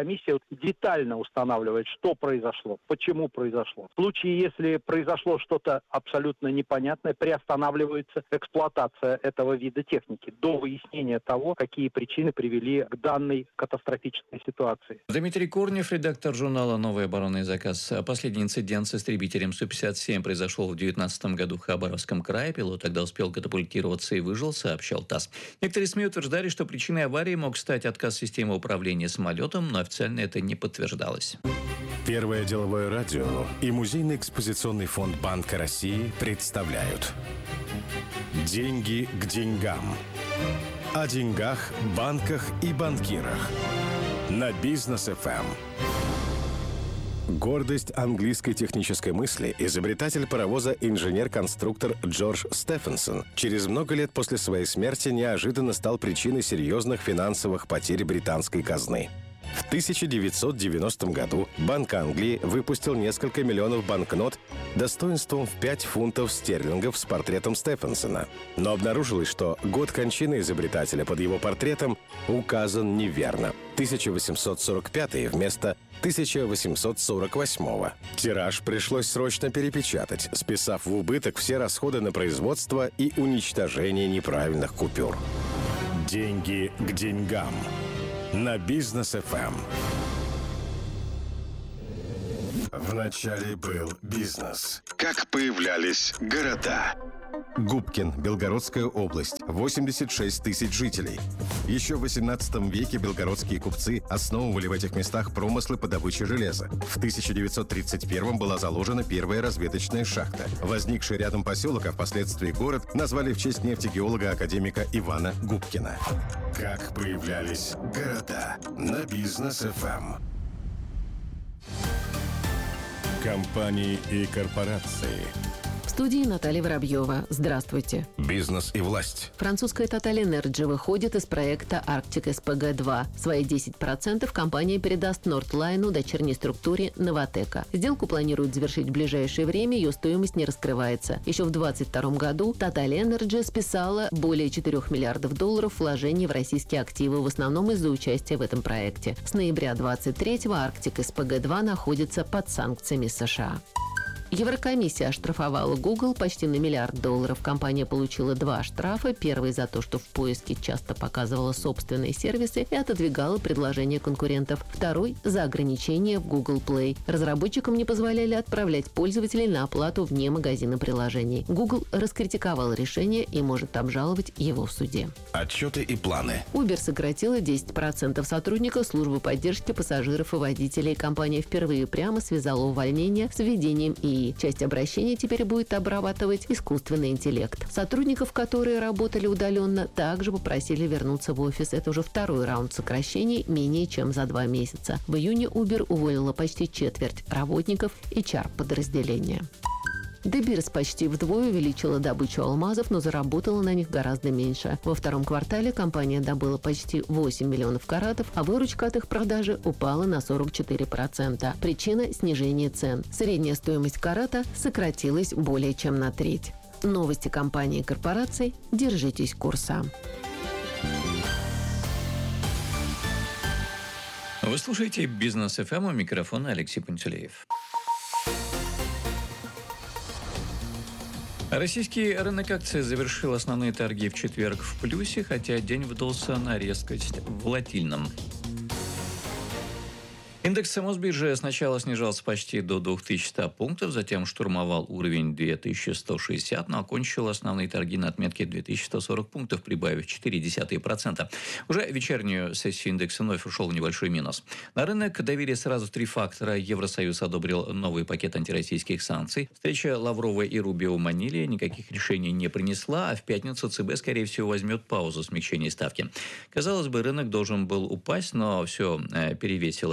комиссия детально устанавливает, что произошло, почему произошло. В случае, если произошло что-то абсолютно непонятное, приостанавливается эксплуатация этого вида техники до выяснения того, какие причины привели к данной катастрофической ситуации. Дмитрий Корнев, редактор журнала «Новый оборонный заказ». Последний инцидент с истребителем Су-57 произошел в 2019 году в Хабаровском крае. Пилот тогда успел катапультироваться и выжил, сообщал ТАСС. Некоторые СМИ утверждали, что причиной аварии мог стать отказ системы управления самолетом, но официально это не подтверждалось. Первое деловое радио и Музейный экспозиционный фонд Банка России представляют «Деньги к деньгам». О деньгах, банках и банкирах. На Бизнес ФМ. Гордость английской технической мысли, изобретатель паровоза, инженер-конструктор Джордж Стефенсон через много лет после своей смерти неожиданно стал причиной серьезных финансовых потерь британской казны. В 1990 году Банк Англии выпустил несколько миллионов банкнот достоинством в 5 фунтов стерлингов с портретом Стефенсона. Но обнаружилось, что год кончины изобретателя под его портретом указан неверно. 1845 вместо 1848. Тираж пришлось срочно перепечатать, списав в убыток все расходы на производство и уничтожение неправильных купюр. Деньги к деньгам. На Бизнес ФМ. Вначале был бизнес. Как появлялись города? Губкин, Белгородская область, 86 тысяч жителей. Еще в 18 веке белгородские купцы основывали в этих местах промыслы по добыче железа. В 1931 была заложена первая разведочная шахта. Возникший рядом поселок, а впоследствии город, назвали в честь нефтегеолога-академика Ивана Губкина. Как появлялись города? На Бизнес ФМ. Компании и корпорации. В студии Наталья Воробьева. Здравствуйте. Бизнес и власть. Французская Total Energy выходит из проекта Arctic SPG-2. Свои 10% компания передаст Нордлайну, дочерней структуре Новатека. Сделку планируют завершить в ближайшее время, ее стоимость не раскрывается. Еще в 2022 году Total Energy списала более $4 миллиардов вложений в российские активы, в основном из-за участия в этом проекте. С ноября 2023-го Arctic SPG-2 находится под санкциями США. Еврокомиссия оштрафовала Google почти на $1 миллиард. Компания получила 2 штрафа. Первый за то, что в поиске часто показывала собственные сервисы и отодвигала предложения конкурентов. Второй – за ограничения в Google Play. Разработчикам не позволяли отправлять пользователей на оплату вне магазина приложений. Google раскритиковал решение и может обжаловать его в суде. Отчеты и планы. Uber сократила 10% сотрудников службы поддержки пассажиров и водителей. Компания впервые прямо связала увольнение с введением ИИ. Часть обращений теперь будет обрабатывать искусственный интеллект. Сотрудников, которые работали удаленно, также попросили вернуться в офис. Это уже второй раунд сокращений менее чем за 2 месяца. В июне Uber уволила почти четверть работников HR-подразделения. De Beers почти вдвое увеличила добычу алмазов, но заработала на них гораздо меньше. Во втором квартале компания добыла почти 8 миллионов каратов, а выручка от их продажи упала на 44%. Причина – снижение цен. Средняя стоимость карата сократилась более чем на треть. Новости компании и корпораций. Держитесь курса. Вы слушаете «Бизнес ФМ», у микрофона Алексей Пантелеев. Российский рынок акций завершил основные торги в четверг в плюсе, хотя день выдался на резкость волатильным. Индекс Мосбиржи сначала снижался почти до 2100 пунктов, затем штурмовал уровень 2160, но окончил основные торги на отметке 2140 пунктов, прибавив 0,4%. Уже вечернюю сессию индекса вновь ушел в небольшой минус. На рынок давили сразу 3 фактора. Евросоюз одобрил новый пакет антироссийских санкций. Встреча Лаврова и Рубио в Маниле никаких решений не принесла, а в пятницу ЦБ, скорее всего, возьмет паузу смягчения ставки. Казалось бы, рынок должен был упасть, но все перевесило нефть.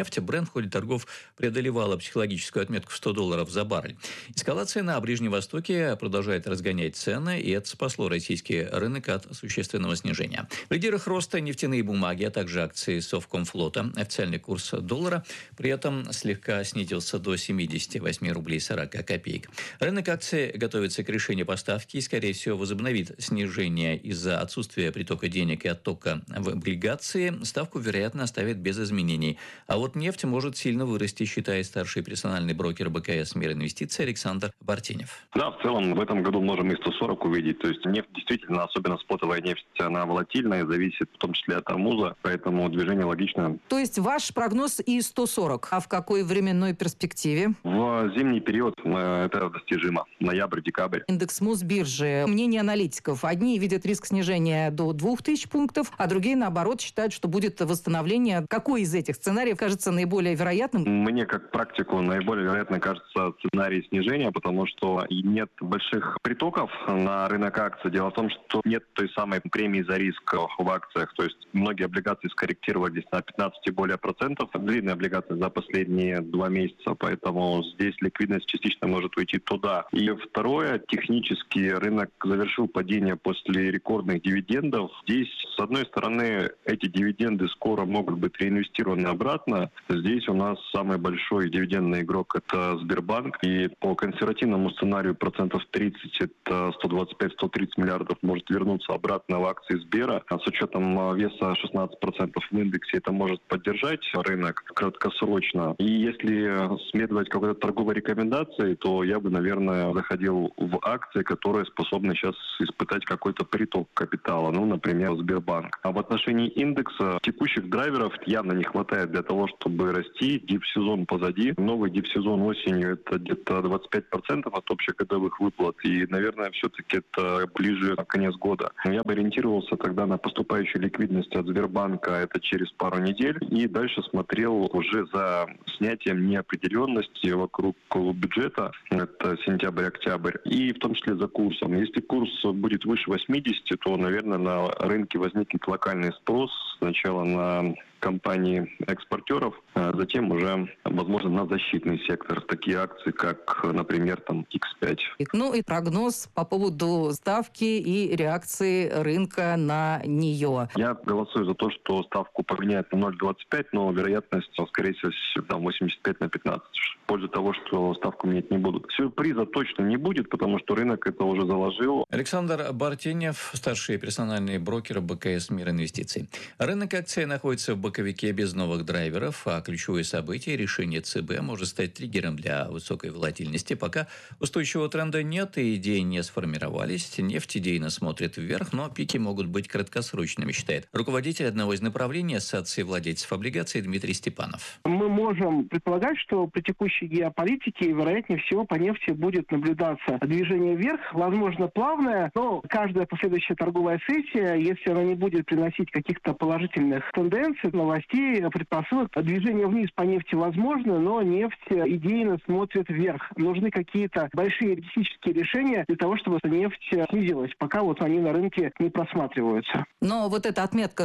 нефть, Brent в ходе торгов преодолевала психологическую отметку в $100 за баррель. Эскалация на Ближнем Востоке продолжает разгонять цены, и это спасло российский рынок от существенного снижения. В лидерах роста нефтяные бумаги, а также акции Совкомфлота. Официальный курс доллара при этом слегка снизился до 78 рублей 40 копеек. Рынок акций готовится к решению поставки и, скорее всего, возобновит снижение из-за отсутствия притока денег и оттока в облигации. Ставку, вероятно, оставит без изменений. А вот нефть может сильно вырасти, считает старший персональный брокер БКС «Мир инвестиций» Александр Бартенев. Да, в целом в этом году можем и 140 увидеть. То есть нефть действительно, особенно спотовая нефть, она волатильная, зависит в том числе от армуза, поэтому движение логичное. То есть ваш прогноз и 140, а в какой временной перспективе? В зимний период это достижимо. Ноябрь-декабрь. Индекс Мосбиржи. Мнение аналитиков. Одни видят риск снижения до 2000 пунктов, а другие, наоборот, считают, что будет восстановление. Какой из этих сценариев кажется наиболее вероятным? Мне, как практику, наиболее вероятно кажется сценарий снижения, потому что нет больших притоков на рынок акций. Дело в том, что нет той самой премии за риск в акциях. То есть многие облигации скорректировались на 15 и более процентов. Длинные облигации за последние 2 месяца, поэтому здесь ликвидность частично может уйти туда. И второе, технически рынок завершил падение после рекордных дивидендов. Здесь, с одной стороны, эти дивиденды скоро могут быть реинвестированы обратно. Здесь у нас самый большой дивидендный игрок – это Сбербанк. И по консервативному сценарию процентов 30, это 125-130 миллиардов, может вернуться обратно в акции Сбера. А с учетом веса 16% в индексе это может поддержать рынок краткосрочно. И если следовать какой-то торговой рекомендации, то я бы, наверное, заходил в акции, которые способны сейчас испытать какой-то приток капитала, ну, например, Сбербанк. А в отношении индекса текущих драйверов явно не хватает для того, чтобы расти. Дип-сезон позади. Новый дип-сезон осенью – это где-то 25% от общегодовых выплат. И, наверное, все-таки это ближе к конец года. Я бы ориентировался тогда на поступающую ликвидность от Сбербанка, это через пару недель. И дальше смотрел уже за снятием неопределенности вокруг бюджета. Это сентябрь-октябрь. И в том числе за курсом. Если курс будет выше 80, то, наверное, на рынке возникнет локальный спрос. Сначала на компании-экспортеров, а затем уже, возможно, на защитный сектор. Такие акции, как, например, там X5. Ну и прогноз по поводу ставки и реакции рынка на нее. Я голосую за то, что ставку поменяют на 0,25, но вероятность, скорее всего, там 85/15. В пользу того, что ставку менять не будут. Сюрприза точно не будет, потому что рынок это уже заложил. Александр Бартенев, старший персональный брокер БКС «Мир инвестиций». Рынок акций находится в боковике без новых драйверов, а ключевое событие – решение ЦБ может стать триггером для высокой волатильности. Пока устойчивого тренда нет и идеи не сформировались. Нефть идейно смотрит вверх, но пики могут быть краткосрочными, считает руководитель одного из направлений Ассоциации владельцев облигаций Дмитрий Степанов. Мы можем предполагать, что при текущей геополитике, вероятнее всего, по нефти будет наблюдаться движение вверх, возможно, плавное, но каждая последующая торговая сессия, если она не будет приносить каких-то положительных тенденций, новостей, предпосылок, движение вниз по нефти возможно, но нефть идейно смотрит вверх. Нужны какие-то большие политические решения для того, чтобы нефть снизилась, пока вот они на рынке не просматриваются. Но вот эта отметка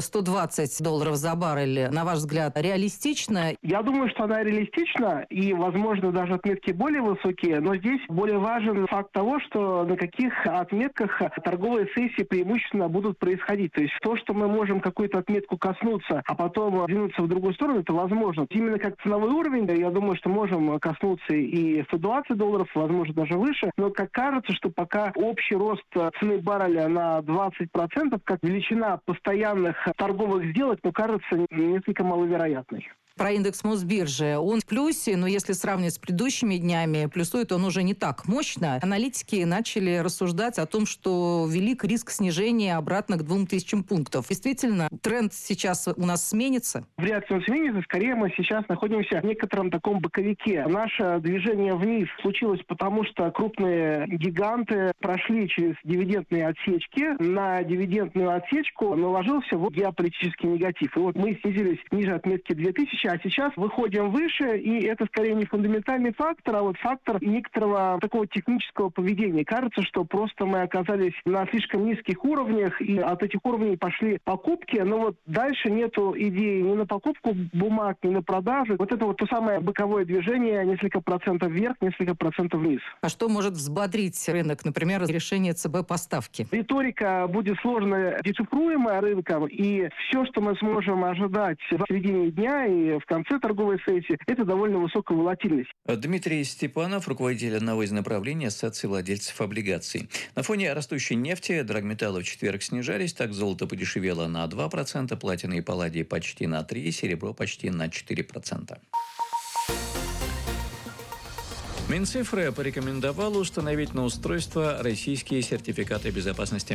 $120 за баррель, на ваш взгляд, реалистична? Я думаю, что она реалистична, и, возможно, даже отметки более высокие, но здесь более важен факт того, что на каких отметках торговые сессии преимущественно будут происходить. То есть то, что мы можем какую-то отметку коснуться, а потом двинуться в другую сторону, это возможно. Именно как ценовой уровень, я думаю, что можем коснуться и $120, возможно, даже выше, но как кажется, что пока общий рост цены барреля на 20%, как величина постоянных торговых сделок, кажется несколько маловероятной. Про индекс Мосбиржи. Он в плюсе, но если сравнивать с предыдущими днями, плюсует он уже не так мощно. Аналитики начали рассуждать о том, что велик риск снижения обратно к 2000 пунктов. Действительно, тренд сейчас у нас сменится? Вряд ли он сменится. Скорее, мы сейчас находимся в некотором таком боковике. Наше движение вниз случилось потому, что крупные гиганты прошли через дивидендные отсечки. На дивидендную отсечку наложился геополитический негатив. И вот мы снизились ниже отметки 2000, А сейчас выходим выше, и это скорее не фундаментальный фактор, а вот фактор некоторого такого технического поведения. Кажется, что просто мы оказались на слишком низких уровнях, и от этих уровней пошли покупки, но вот дальше нету идеи ни на покупку бумаг, ни на продажи. Вот это вот то самое боковое движение, несколько процентов вверх, несколько процентов вниз. А что может взбодрить рынок, например, решение ЦБ по ставке? Риторика будет сложно дешифруемая рынком, и все, что мы сможем ожидать в середине дня и в конце торговой сессии, это довольно высокая волатильность. Дмитрий Степанов, руководитель одного из направлений Ассоциации владельцев облигаций. На фоне растущей нефти драгметаллы в четверг снижались, так золото подешевело на 2%, платина и палладий почти на 3%, серебро почти на 4%. Минцифры порекомендовало установить на устройство российские сертификаты безопасности.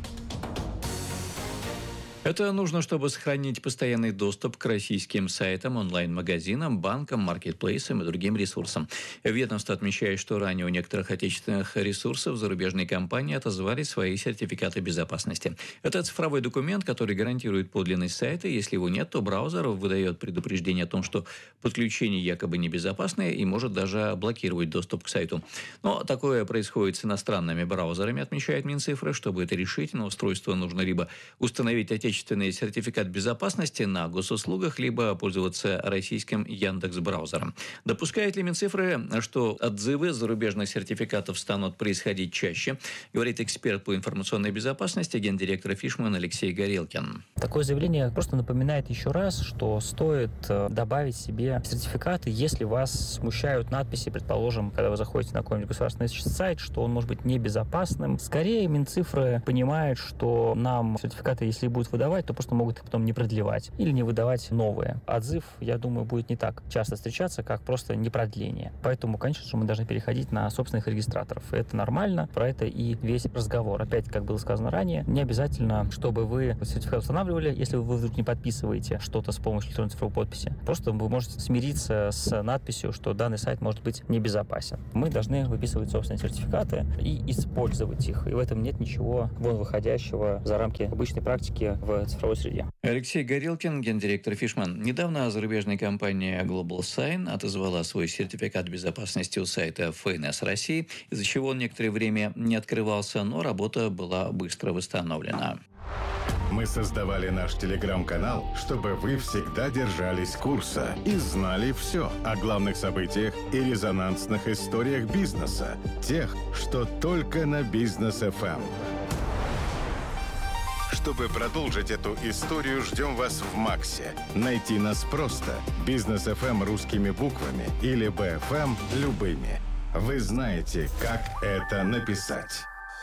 Это нужно, чтобы сохранить постоянный доступ к российским сайтам, онлайн-магазинам, банкам, маркетплейсам и другим ресурсам. Ведомство отмечает, что ранее у некоторых отечественных ресурсов зарубежные компании отозвали свои сертификаты безопасности. Это цифровой документ, который гарантирует подлинность сайта. Если его нет, то браузер выдает предупреждение о том, что подключение якобы небезопасное и может даже блокировать доступ к сайту. Но такое происходит с иностранными браузерами, отмечает Минцифры. Чтобы это решить, на устройство нужно либо установить отечественный сертификат безопасности на госуслугах, либо пользоваться российским Яндекс.Браузером. Допускает ли Минцифры, что отзывы зарубежных сертификатов станут происходить чаще, говорит эксперт по информационной безопасности, гендиректор Фишман Алексей Горелкин. Такое заявление просто напоминает еще раз, что стоит добавить себе сертификаты, если вас смущают надписи, предположим, когда вы заходите на какой-нибудь государственный сайт, что он может быть небезопасным. Скорее, Минцифры понимает, что нам сертификаты, если будут выдавать, то просто могут потом не продлевать или не выдавать новые. Отзыв, я думаю, будет не так часто встречаться, как просто непродление. Поэтому, конечно же, мы должны переходить на собственных регистраторов. Это нормально, про это и весь разговор. Опять, как было сказано ранее, не обязательно, чтобы вы сертификат устанавливали, если вы вдруг не подписываете что-то с помощью электронной цифровой подписи. Просто вы можете смириться с надписью, что данный сайт может быть небезопасен. Мы должны выписывать собственные сертификаты и использовать их. И в этом нет ничего вон выходящего за рамки обычной практики в цифровой среде. Алексей Горелкин, гендиректор Фишман. Недавно зарубежная компания Global Sign отозвала свой сертификат безопасности у сайта ФНС России, из-за чего он некоторое время не открывался, но работа была быстро восстановлена. Мы создавали наш телеграм-канал, чтобы вы всегда держались курса и знали все о главных событиях и резонансных историях бизнеса. Тех, что только на Бизнес ФМ. Чтобы продолжить эту историю, ждем вас в Максе. Найти нас просто. Бизнес ФМ русскими буквами или БФМ любыми. Вы знаете, как это написать.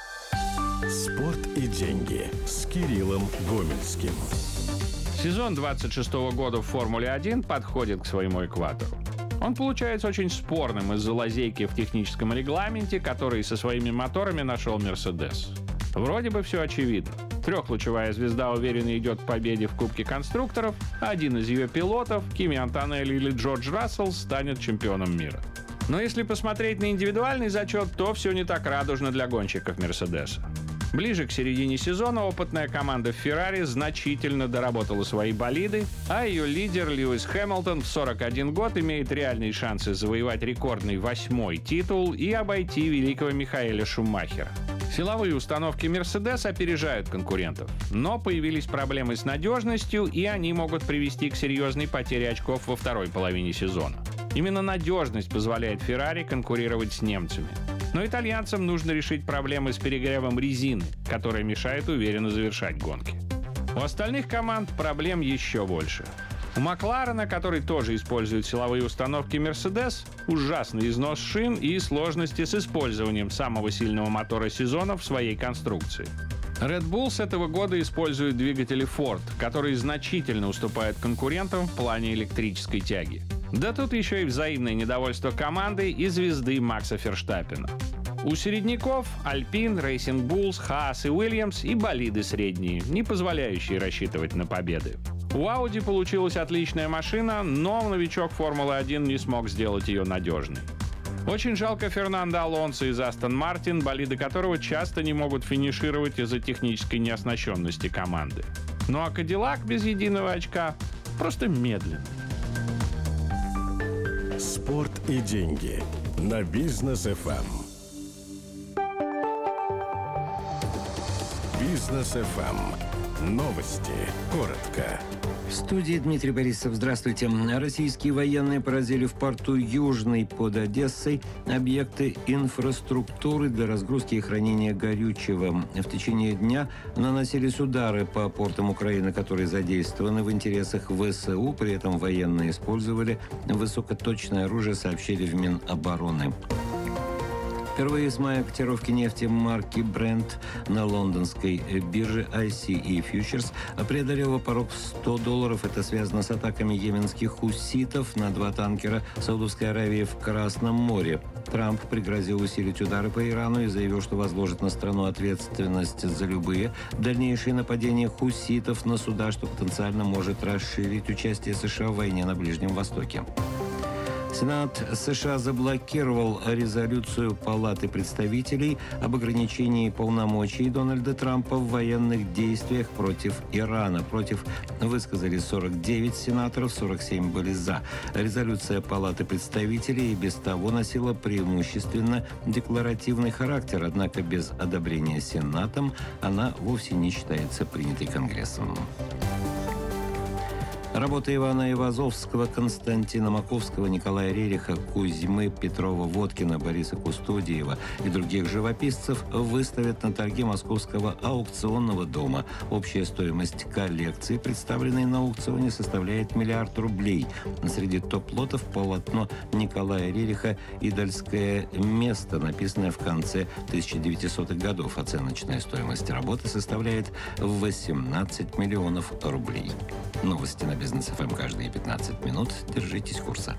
Спорт и деньги с Кириллом Гомельским. Сезон 26-го года в Формуле-1 подходит к своему экватору. Он получается очень спорным из-за лазейки в техническом регламенте, который со своими моторами нашел Мерседес. Вроде бы все очевидно. Трехлучевая звезда уверенно идет к победе в Кубке конструкторов, а один из ее пилотов, Кими Антонелли или Джордж Рассел, станет чемпионом мира. Но если посмотреть на индивидуальный зачет, то все не так радужно для гонщиков Мерседеса. Ближе к середине сезона опытная команда Феррари значительно доработала свои болиды, а ее лидер Льюис Хэмилтон в 41 год имеет реальные шансы завоевать рекордный 8-й титул и обойти великого Михаэля Шумахера. Силовые установки Mercedes опережают конкурентов, но появились проблемы с надежностью, и они могут привести к серьезной потере очков во второй половине сезона. Именно надежность позволяет Ferrari конкурировать с немцами. Но итальянцам нужно решить проблемы с перегревом резины, которая мешает уверенно завершать гонки. У остальных команд проблем еще больше. У Макларена, который тоже использует силовые установки Mercedes, ужасный износ шин и сложности с использованием самого сильного мотора сезона в своей конструкции. Red Bull с этого года использует двигатели Ford, которые значительно уступают конкурентам в плане электрической тяги. Да тут еще и взаимное недовольство команды и звезды Макса Ферштаппена. У середняков Alpine, Racing Bulls, Haas и Williams и болиды средние, не позволяющие рассчитывать на победы. У Audi получилась отличная машина, но новичок Формулы-1 не смог сделать ее надежной. Очень жалко Фернандо Алонсо из Астон Мартин, болиды которого часто не могут финишировать из-за технической неоснащенности команды. Ну а Кадиллак без единого очка просто медленный. Спорт и деньги на Бизнес ФМ. Бизнес ФМ. Новости. Коротко. В студии Дмитрий Борисов. Здравствуйте. Российские военные поразили в порту Южный под Одессой объекты инфраструктуры для разгрузки и хранения горючего. В течение дня наносились удары по портам Украины, которые задействованы в интересах ВСУ. При этом военные использовали высокоточное оружие, сообщили в Минобороны. Впервые с мая котировки нефти марки Brent на лондонской бирже ICE Futures преодолела порог в $100. Это связано с атаками йеменских хуситов на 2 танкера Саудовской Аравии в Красном море. Трамп пригрозил усилить удары по Ирану и заявил, что возложит на страну ответственность за любые дальнейшие нападения хуситов на суда, что потенциально может расширить участие США в войне на Ближнем Востоке. Сенат США заблокировал резолюцию Палаты представителей об ограничении полномочий Дональда Трампа в военных действиях против Ирана. Против высказались 49 сенаторов, 47 были за. Резолюция Палаты представителей и без того носила преимущественно декларативный характер, однако без одобрения Сенатом она вовсе не считается принятой Конгрессом. Работы Ивана Ивазовского, Константина Маковского, Николая Рериха, Кузьмы Петрова-Водкина, Бориса Кустодиева и других живописцев выставят на торги Московского аукционного дома. Общая стоимость коллекции, представленной на аукционе, составляет $1 миллиард. Среди топ-лотов полотно Николая Рериха «Идольское место», написанное в конце 1900-х годов. Оценочная стоимость работы составляет 18 миллионов рублей. Новости на Бизнес ФМ каждые 15 минут. Держитесь курса.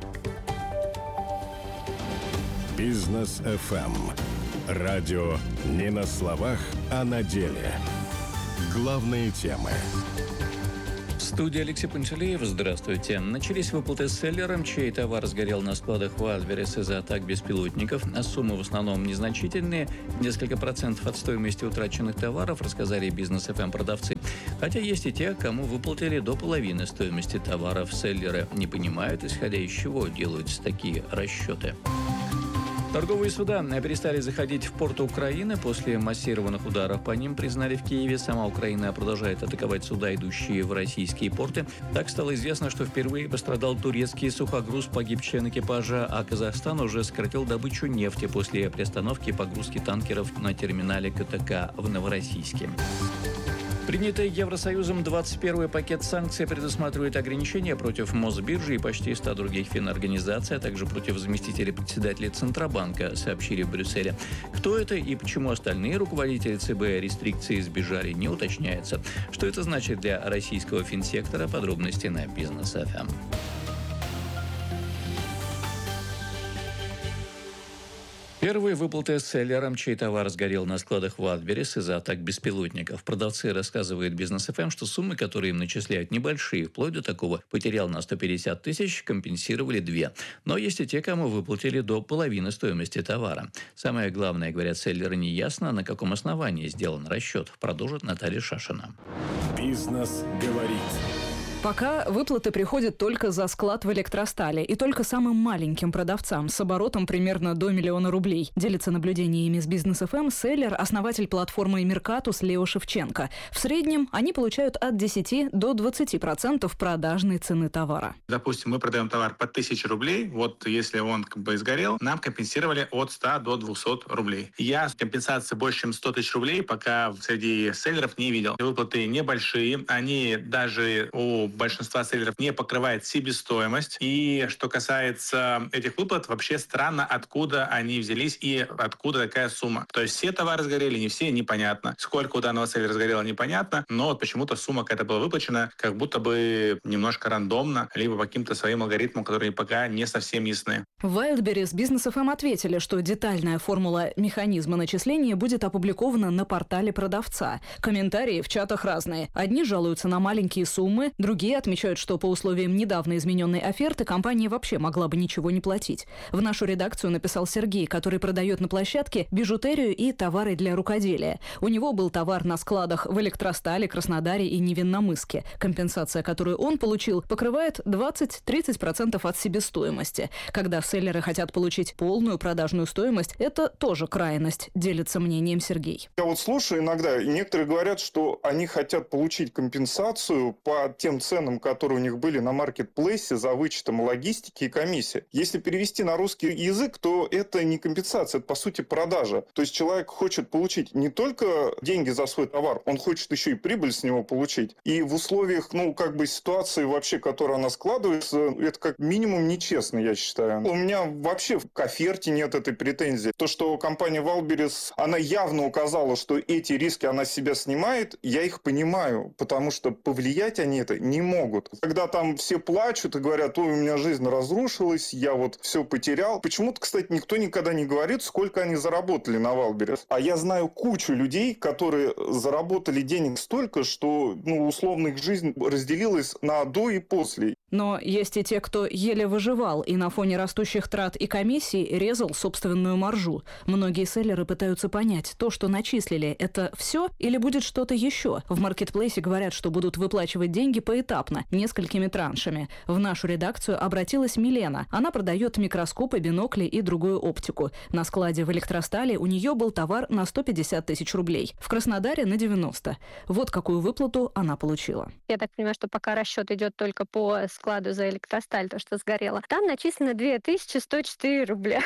Бизнес ФМ. Радио не на словах, а на деле. Главные темы. В студии Алексей Панчалеев. Здравствуйте. Начались выплаты селлерам, чей товар сгорел на складах в Альберес из-за атак беспилотников. А суммы в основном незначительные. Несколько процентов от стоимости утраченных товаров, рассказали Бизнес ФМ продавцы. Хотя есть и те, кому выплатили до половины стоимости товаров. Селлеры не понимают, исходя из чего делаются такие расчеты. Торговые суда перестали заходить в порты Украины после массированных ударов по ним, признали в Киеве. Сама Украина продолжает атаковать суда, идущие в российские порты. Так стало известно, что впервые пострадал турецкий сухогруз, погиб член экипажа, а Казахстан уже сократил добычу нефти после приостановки погрузки танкеров на терминале КТК в Новороссийске. Принятый Евросоюзом 21-й пакет санкций предусматривает ограничения против Мосбиржи и почти 100 других финорганизаций, а также против заместителей председателя Центробанка, сообщили в Брюсселе. Кто это и почему остальные руководители ЦБ рестрикции избежали, не уточняется. Что это значит для российского финсектора? Подробности на Бизнес ФМ. Первые выплаты селлерам, чей товар сгорел на складах в Альберес из-за атак беспилотников. Продавцы рассказывают Бизнес ФМ, что суммы, которые им начисляют, небольшие. Вплоть до такого: потерял на 150 тысяч, компенсировали 2. Но есть и те, кому выплатили до половины стоимости товара. Самое главное, говорят селлеры, неясно, на каком основании сделан расчет. Продолжит Наталья Шашина. Бизнес говорит. Пока выплаты приходят только за склад в Электростале и только самым маленьким продавцам с оборотом примерно до $1 миллиона. Делится наблюдениями с Бизнес ФМ селлер, основатель платформы Меркатус Лео Шевченко. В среднем они получают от 10 до 20% продажной цены товара. Допустим, мы продаем товар по 1000 рублей. Вот если он сгорел, нам компенсировали от 100 до 200 рублей. Я компенсации больше, чем 100 тысяч рублей пока среди селлеров не видел. Выплаты небольшие. Они даже у большинства селлеров не покрывает себестоимость. И что касается этих выплат, вообще странно, откуда они взялись и откуда такая сумма. То есть все товары сгорели, не все, непонятно. Сколько у данного селлера сгорело, непонятно, но вот почему-то сумма какая-то была выплачена, как будто бы немножко рандомно, либо по каким-то своим алгоритмам, которые пока не совсем ясны. В Wildberries Бизнес ФМ ответили, что детальная формула механизма начисления будет опубликована на портале продавца. Комментарии в чатах разные. Одни жалуются на маленькие суммы, другие Другие отмечают, что по условиям недавно измененной оферты компания вообще могла бы ничего не платить. В нашу редакцию написал Сергей, который продает на площадке бижутерию и товары для рукоделия. У него был товар на складах в Электростале, Краснодаре и Невинномысске. Компенсация, которую он получил, покрывает 20-30% от себестоимости. Когда селлеры хотят получить полную продажную стоимость, это тоже крайность, делится мнением Сергей. Я вот слушаю иногда, и некоторые говорят, что они хотят получить компенсацию по тем ценам, которые у них были на маркетплейсе за вычетом логистики и комиссии. Если перевести на русский язык, то это не компенсация, это по сути продажа. То есть человек хочет получить не только деньги за свой товар, он хочет еще и прибыль с него получить. И в условиях, ситуации вообще, которая она складывается, это как минимум нечестно, я считаю. У меня вообще к оферте нет этой претензии. То, что компания Валберес, она явно указала, что эти риски она с себя снимает, я их понимаю, потому что повлиять они это не могут. Когда там все плачут и говорят, ой, у меня жизнь разрушилась, я вот все потерял. Почему-то, кстати, никто никогда не говорит, сколько они заработали на Валберес. А я знаю кучу людей, которые заработали денег столько, что, условно, их жизнь разделилась на до и после. Но есть и те, кто еле выживал и на фоне растущих трат и комиссий резал собственную маржу. Многие селлеры пытаются понять, то, что начислили, это все или будет что-то еще. В маркетплейсе говорят, что будут выплачивать деньги поэтапно, несколькими траншами. В нашу редакцию обратилась Милена. Она продает микроскопы, бинокли и другую оптику. На складе в Электростале у нее был товар на 150 тысяч рублей. В Краснодаре на 90. Вот какую выплату она получила. Я так понимаю, что пока расчет идет только по складу за Электросталь, то, что сгорело. Там начислено 2104 рубля.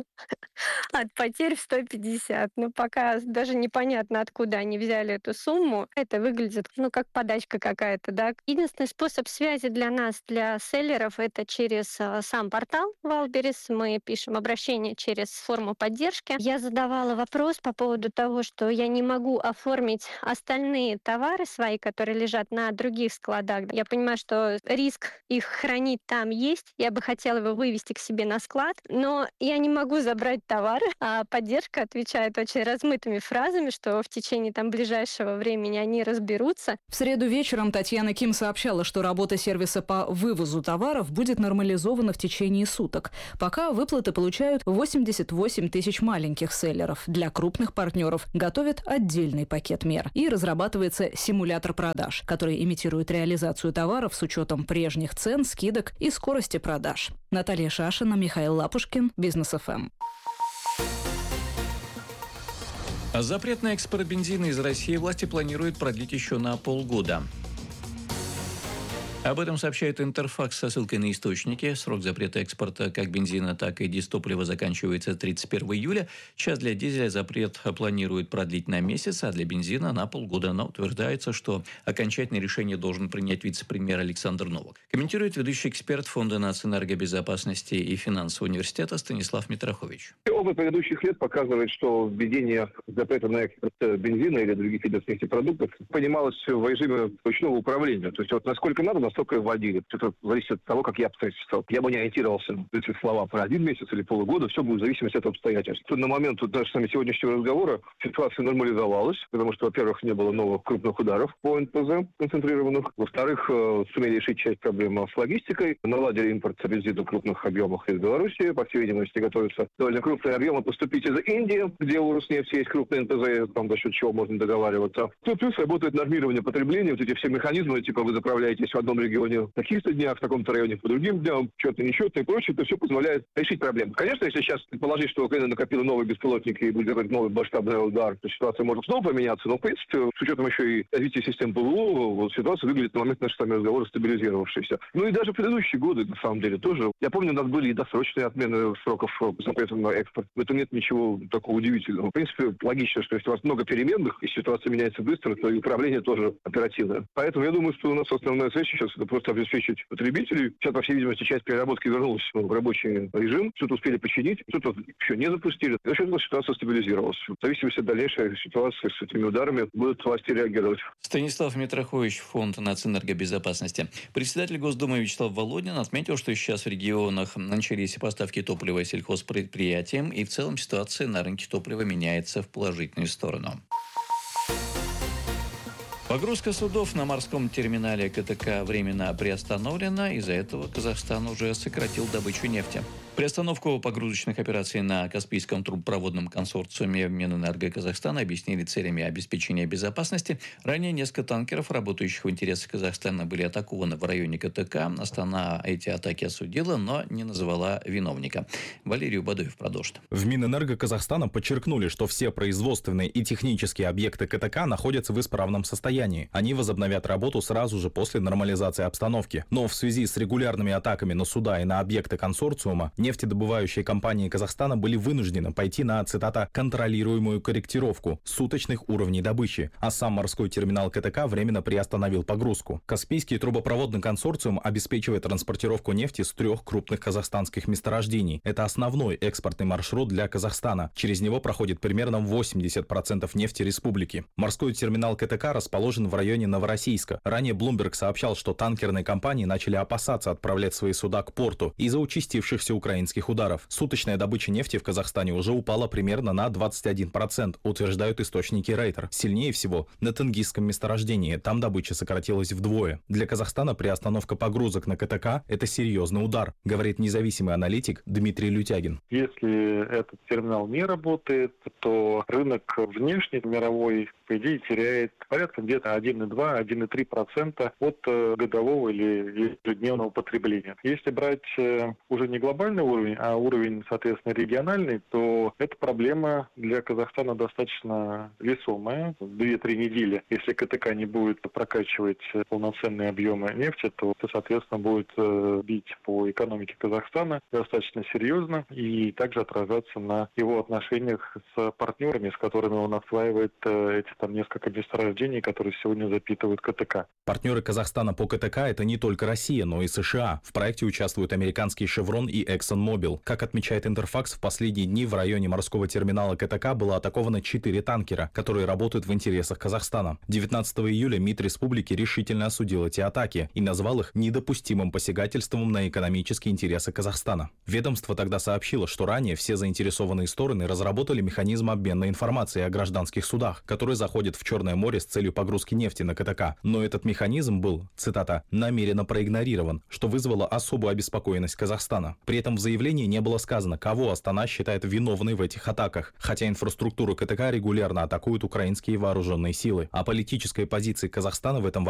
От потерь в 150. Пока даже непонятно, откуда они взяли эту сумму. Это выглядит, как подачка какая-то, да. Единственный способ связи для нас, для селлеров, это через сам портал Валберес. Мы пишем обращение через форму поддержки. Я задавала вопрос по поводу того, что я не могу оформить остальные товары свои, которые лежат на других складах. Я понимаю, что риск их хранить там есть. Я бы хотела его вывести к себе на склад, но я не могу забрать товары. А поддержка отвечает очень размытыми фразами, что в течение ближайшего времени они разберутся. В среду вечером Татьяна Ким сообщала, что работа сервиса по вывозу товаров будет нормализована в течение суток. Пока выплаты получают 88 тысяч маленьких селлеров. Для крупных партнеров готовят отдельный пакет мер. И разрабатывается симулятор продаж, который имитирует реализацию товаров с учетом прежних цен, скидок и скорости продаж. Наталья Шашина, Михаил Лапушкин, Бизнес ФМ. Запрет на экспорт бензина из России власти планируют продлить еще на полгода. Об этом сообщает Интерфакс со ссылкой на источники. Срок запрета экспорта как бензина, так и дизтоплива заканчивается 31 июля. Сейчас для дизеля запрет планируют продлить на месяц, а для бензина на полгода. Но утверждается, что окончательное решение должен принять вице-премьер Александр Новак. Комментирует ведущий эксперт Фонда нацэнергобезопасности и финансового университета Станислав Митрохович. Опыт предыдущих лет показывает, что введение запрета на экспорт бензина или других видов нефтепродуктов понималось в режиме ручного управления. То есть насколько надо, настолько и вводили. Это зависит от того, как я обстоятельства. Я бы не ориентировался на эти слова про 1 месяц или полгода. Все будет в зависимости от обстоятельств. На момент даже сегодняшнего разговора ситуация нормализовалась, потому что, во-первых, не было новых крупных ударов по НПЗ концентрированных. Во-вторых, сумели решить часть проблемы с логистикой. Наладили импорт бензина в крупных объемах из Беларуси. По всей видимости, готовятся довольно крупные объемы поступить из Индии, где у Роснефти есть крупные НПЗ, там за счет чего можно договариваться. Плюс работает нормирование потребления. Вот эти все механизмы, типа вы заправляетесь в одном регионе в таких-то днях, в таком-то районе по другим дням, что-то нечетное и прочее, это все позволяет решить проблему. Конечно, если сейчас предположить, что Украина накопила новые беспилотники и будет какой-то новый масштабный удар, то ситуация может снова поменяться, но, в принципе, с учетом еще и развития систем ПВО, ситуация выглядит на момент нашего с вами разговора стабилизировавшейся. И даже предыдущие годы, на самом деле, тоже. Я помню, у нас были и досрочные отмены сроков запрета на экспорт. В этом нет ничего такого удивительного. В принципе, логично, что если у вас много переменных, и ситуация меняется быстро, то и управление тоже оперативное. Поэтому я думаю, что у нас основная цель сейчас это просто обеспечить потребителей. Сейчас, по всей видимости, часть переработки вернулась в рабочий режим. Что-то успели починить, что-то еще не запустили. За счет этого ситуация стабилизировалась. В зависимости от дальнейшей ситуации с этими ударами будут власти реагировать. Станислав Митрохович, Фонд нацэнергобезопасности. Председатель Госдумы Вячеслав Володин отметил, что сейчас в регионах начались поставки топлива сельхозпредприятиям, и в целом ситуация на рынке топлива меняется в положительную сторону. Погрузка судов на морском терминале КТК временно приостановлена. Из-за этого Казахстан уже сократил добычу нефти. Приостановку погрузочных операций на Каспийском трубопроводном консорциуме Минэнерго Казахстана объяснили целями обеспечения безопасности. Ранее несколько танкеров, работающих в интересах Казахстана, были атакованы в районе КТК. Астана эти атаки осудила, но не называла виновника. Валерий Бадоев продолжит. В Минэнерго Казахстана подчеркнули, что все производственные и технические объекты КТК находятся в исправном состоянии. Они возобновят работу сразу же после нормализации обстановки. Но в связи с регулярными атаками на суда и на объекты консорциума, нефтедобывающие компании Казахстана были вынуждены пойти на, цитата, «контролируемую корректировку суточных уровней добычи», а сам морской терминал КТК временно приостановил погрузку. Каспийский трубопроводный консорциум обеспечивает транспортировку нефти с 3 крупных казахстанских месторождений. Это основной экспортный маршрут для Казахстана. Через него проходит примерно 80% нефти республики. Морской терминал КТК расположен в районе Новороссийска. Ранее Bloomberg сообщал, что танкерные компании начали опасаться отправлять свои суда к порту из-за участившихся украинских ударов. Суточная добыча нефти в Казахстане уже упала примерно на 21%, утверждают источники Рейтер. Сильнее всего на Тенгизском месторождении. Там добыча сократилась вдвое. Для Казахстана приостановка погрузок на КТК – это серьезный удар, говорит независимый аналитик Дмитрий Лютягин. Если этот терминал не работает, то рынок внешний, мировой, по идее, теряет порядка где-то 1,2-1,3% от годового или ежедневного потребления. Если брать уже не глобальный уровень, а уровень, соответственно, региональный, то эта проблема для Казахстана достаточно весомая. 2-3 недели, если КТК не будет прокачивать полноценные объемы нефти, то это, соответственно, будет бить по экономике Казахстана достаточно серьезно и также отражаться на его отношениях с партнерами, с которыми он осваивает эти там несколько месторождений, которые сегодня запитывают КТК. Партнеры Казахстана по КТК – это не только Россия, но и США. В проекте участвуют американский Chevron и ExxonMobil. Как отмечает Интерфакс, в последние дни в районе морского терминала КТК было атаковано 4 танкера, которые работают в интересах Казахстана. 19 июля МИД республики решительно осудил эти атаки и назвал их недопустимым посягательством на экономические интересы Казахстана. Ведомство тогда сообщило, что ранее все заинтересованные стороны разработали механизм обмена информацией о гражданских судах, которые заходят в Черное море с целью погрузки нефти на КТК. Но этот механизм был, цитата, «намеренно проигнорирован», что вызвало особую обеспокоенность Казахстана. При этом в заявлении не было сказано, кого Астана считает виновной в этих атаках, хотя инфраструктуру КТК регулярно атакуют украинские вооруженные силы. О политической позиции Казахстана в этом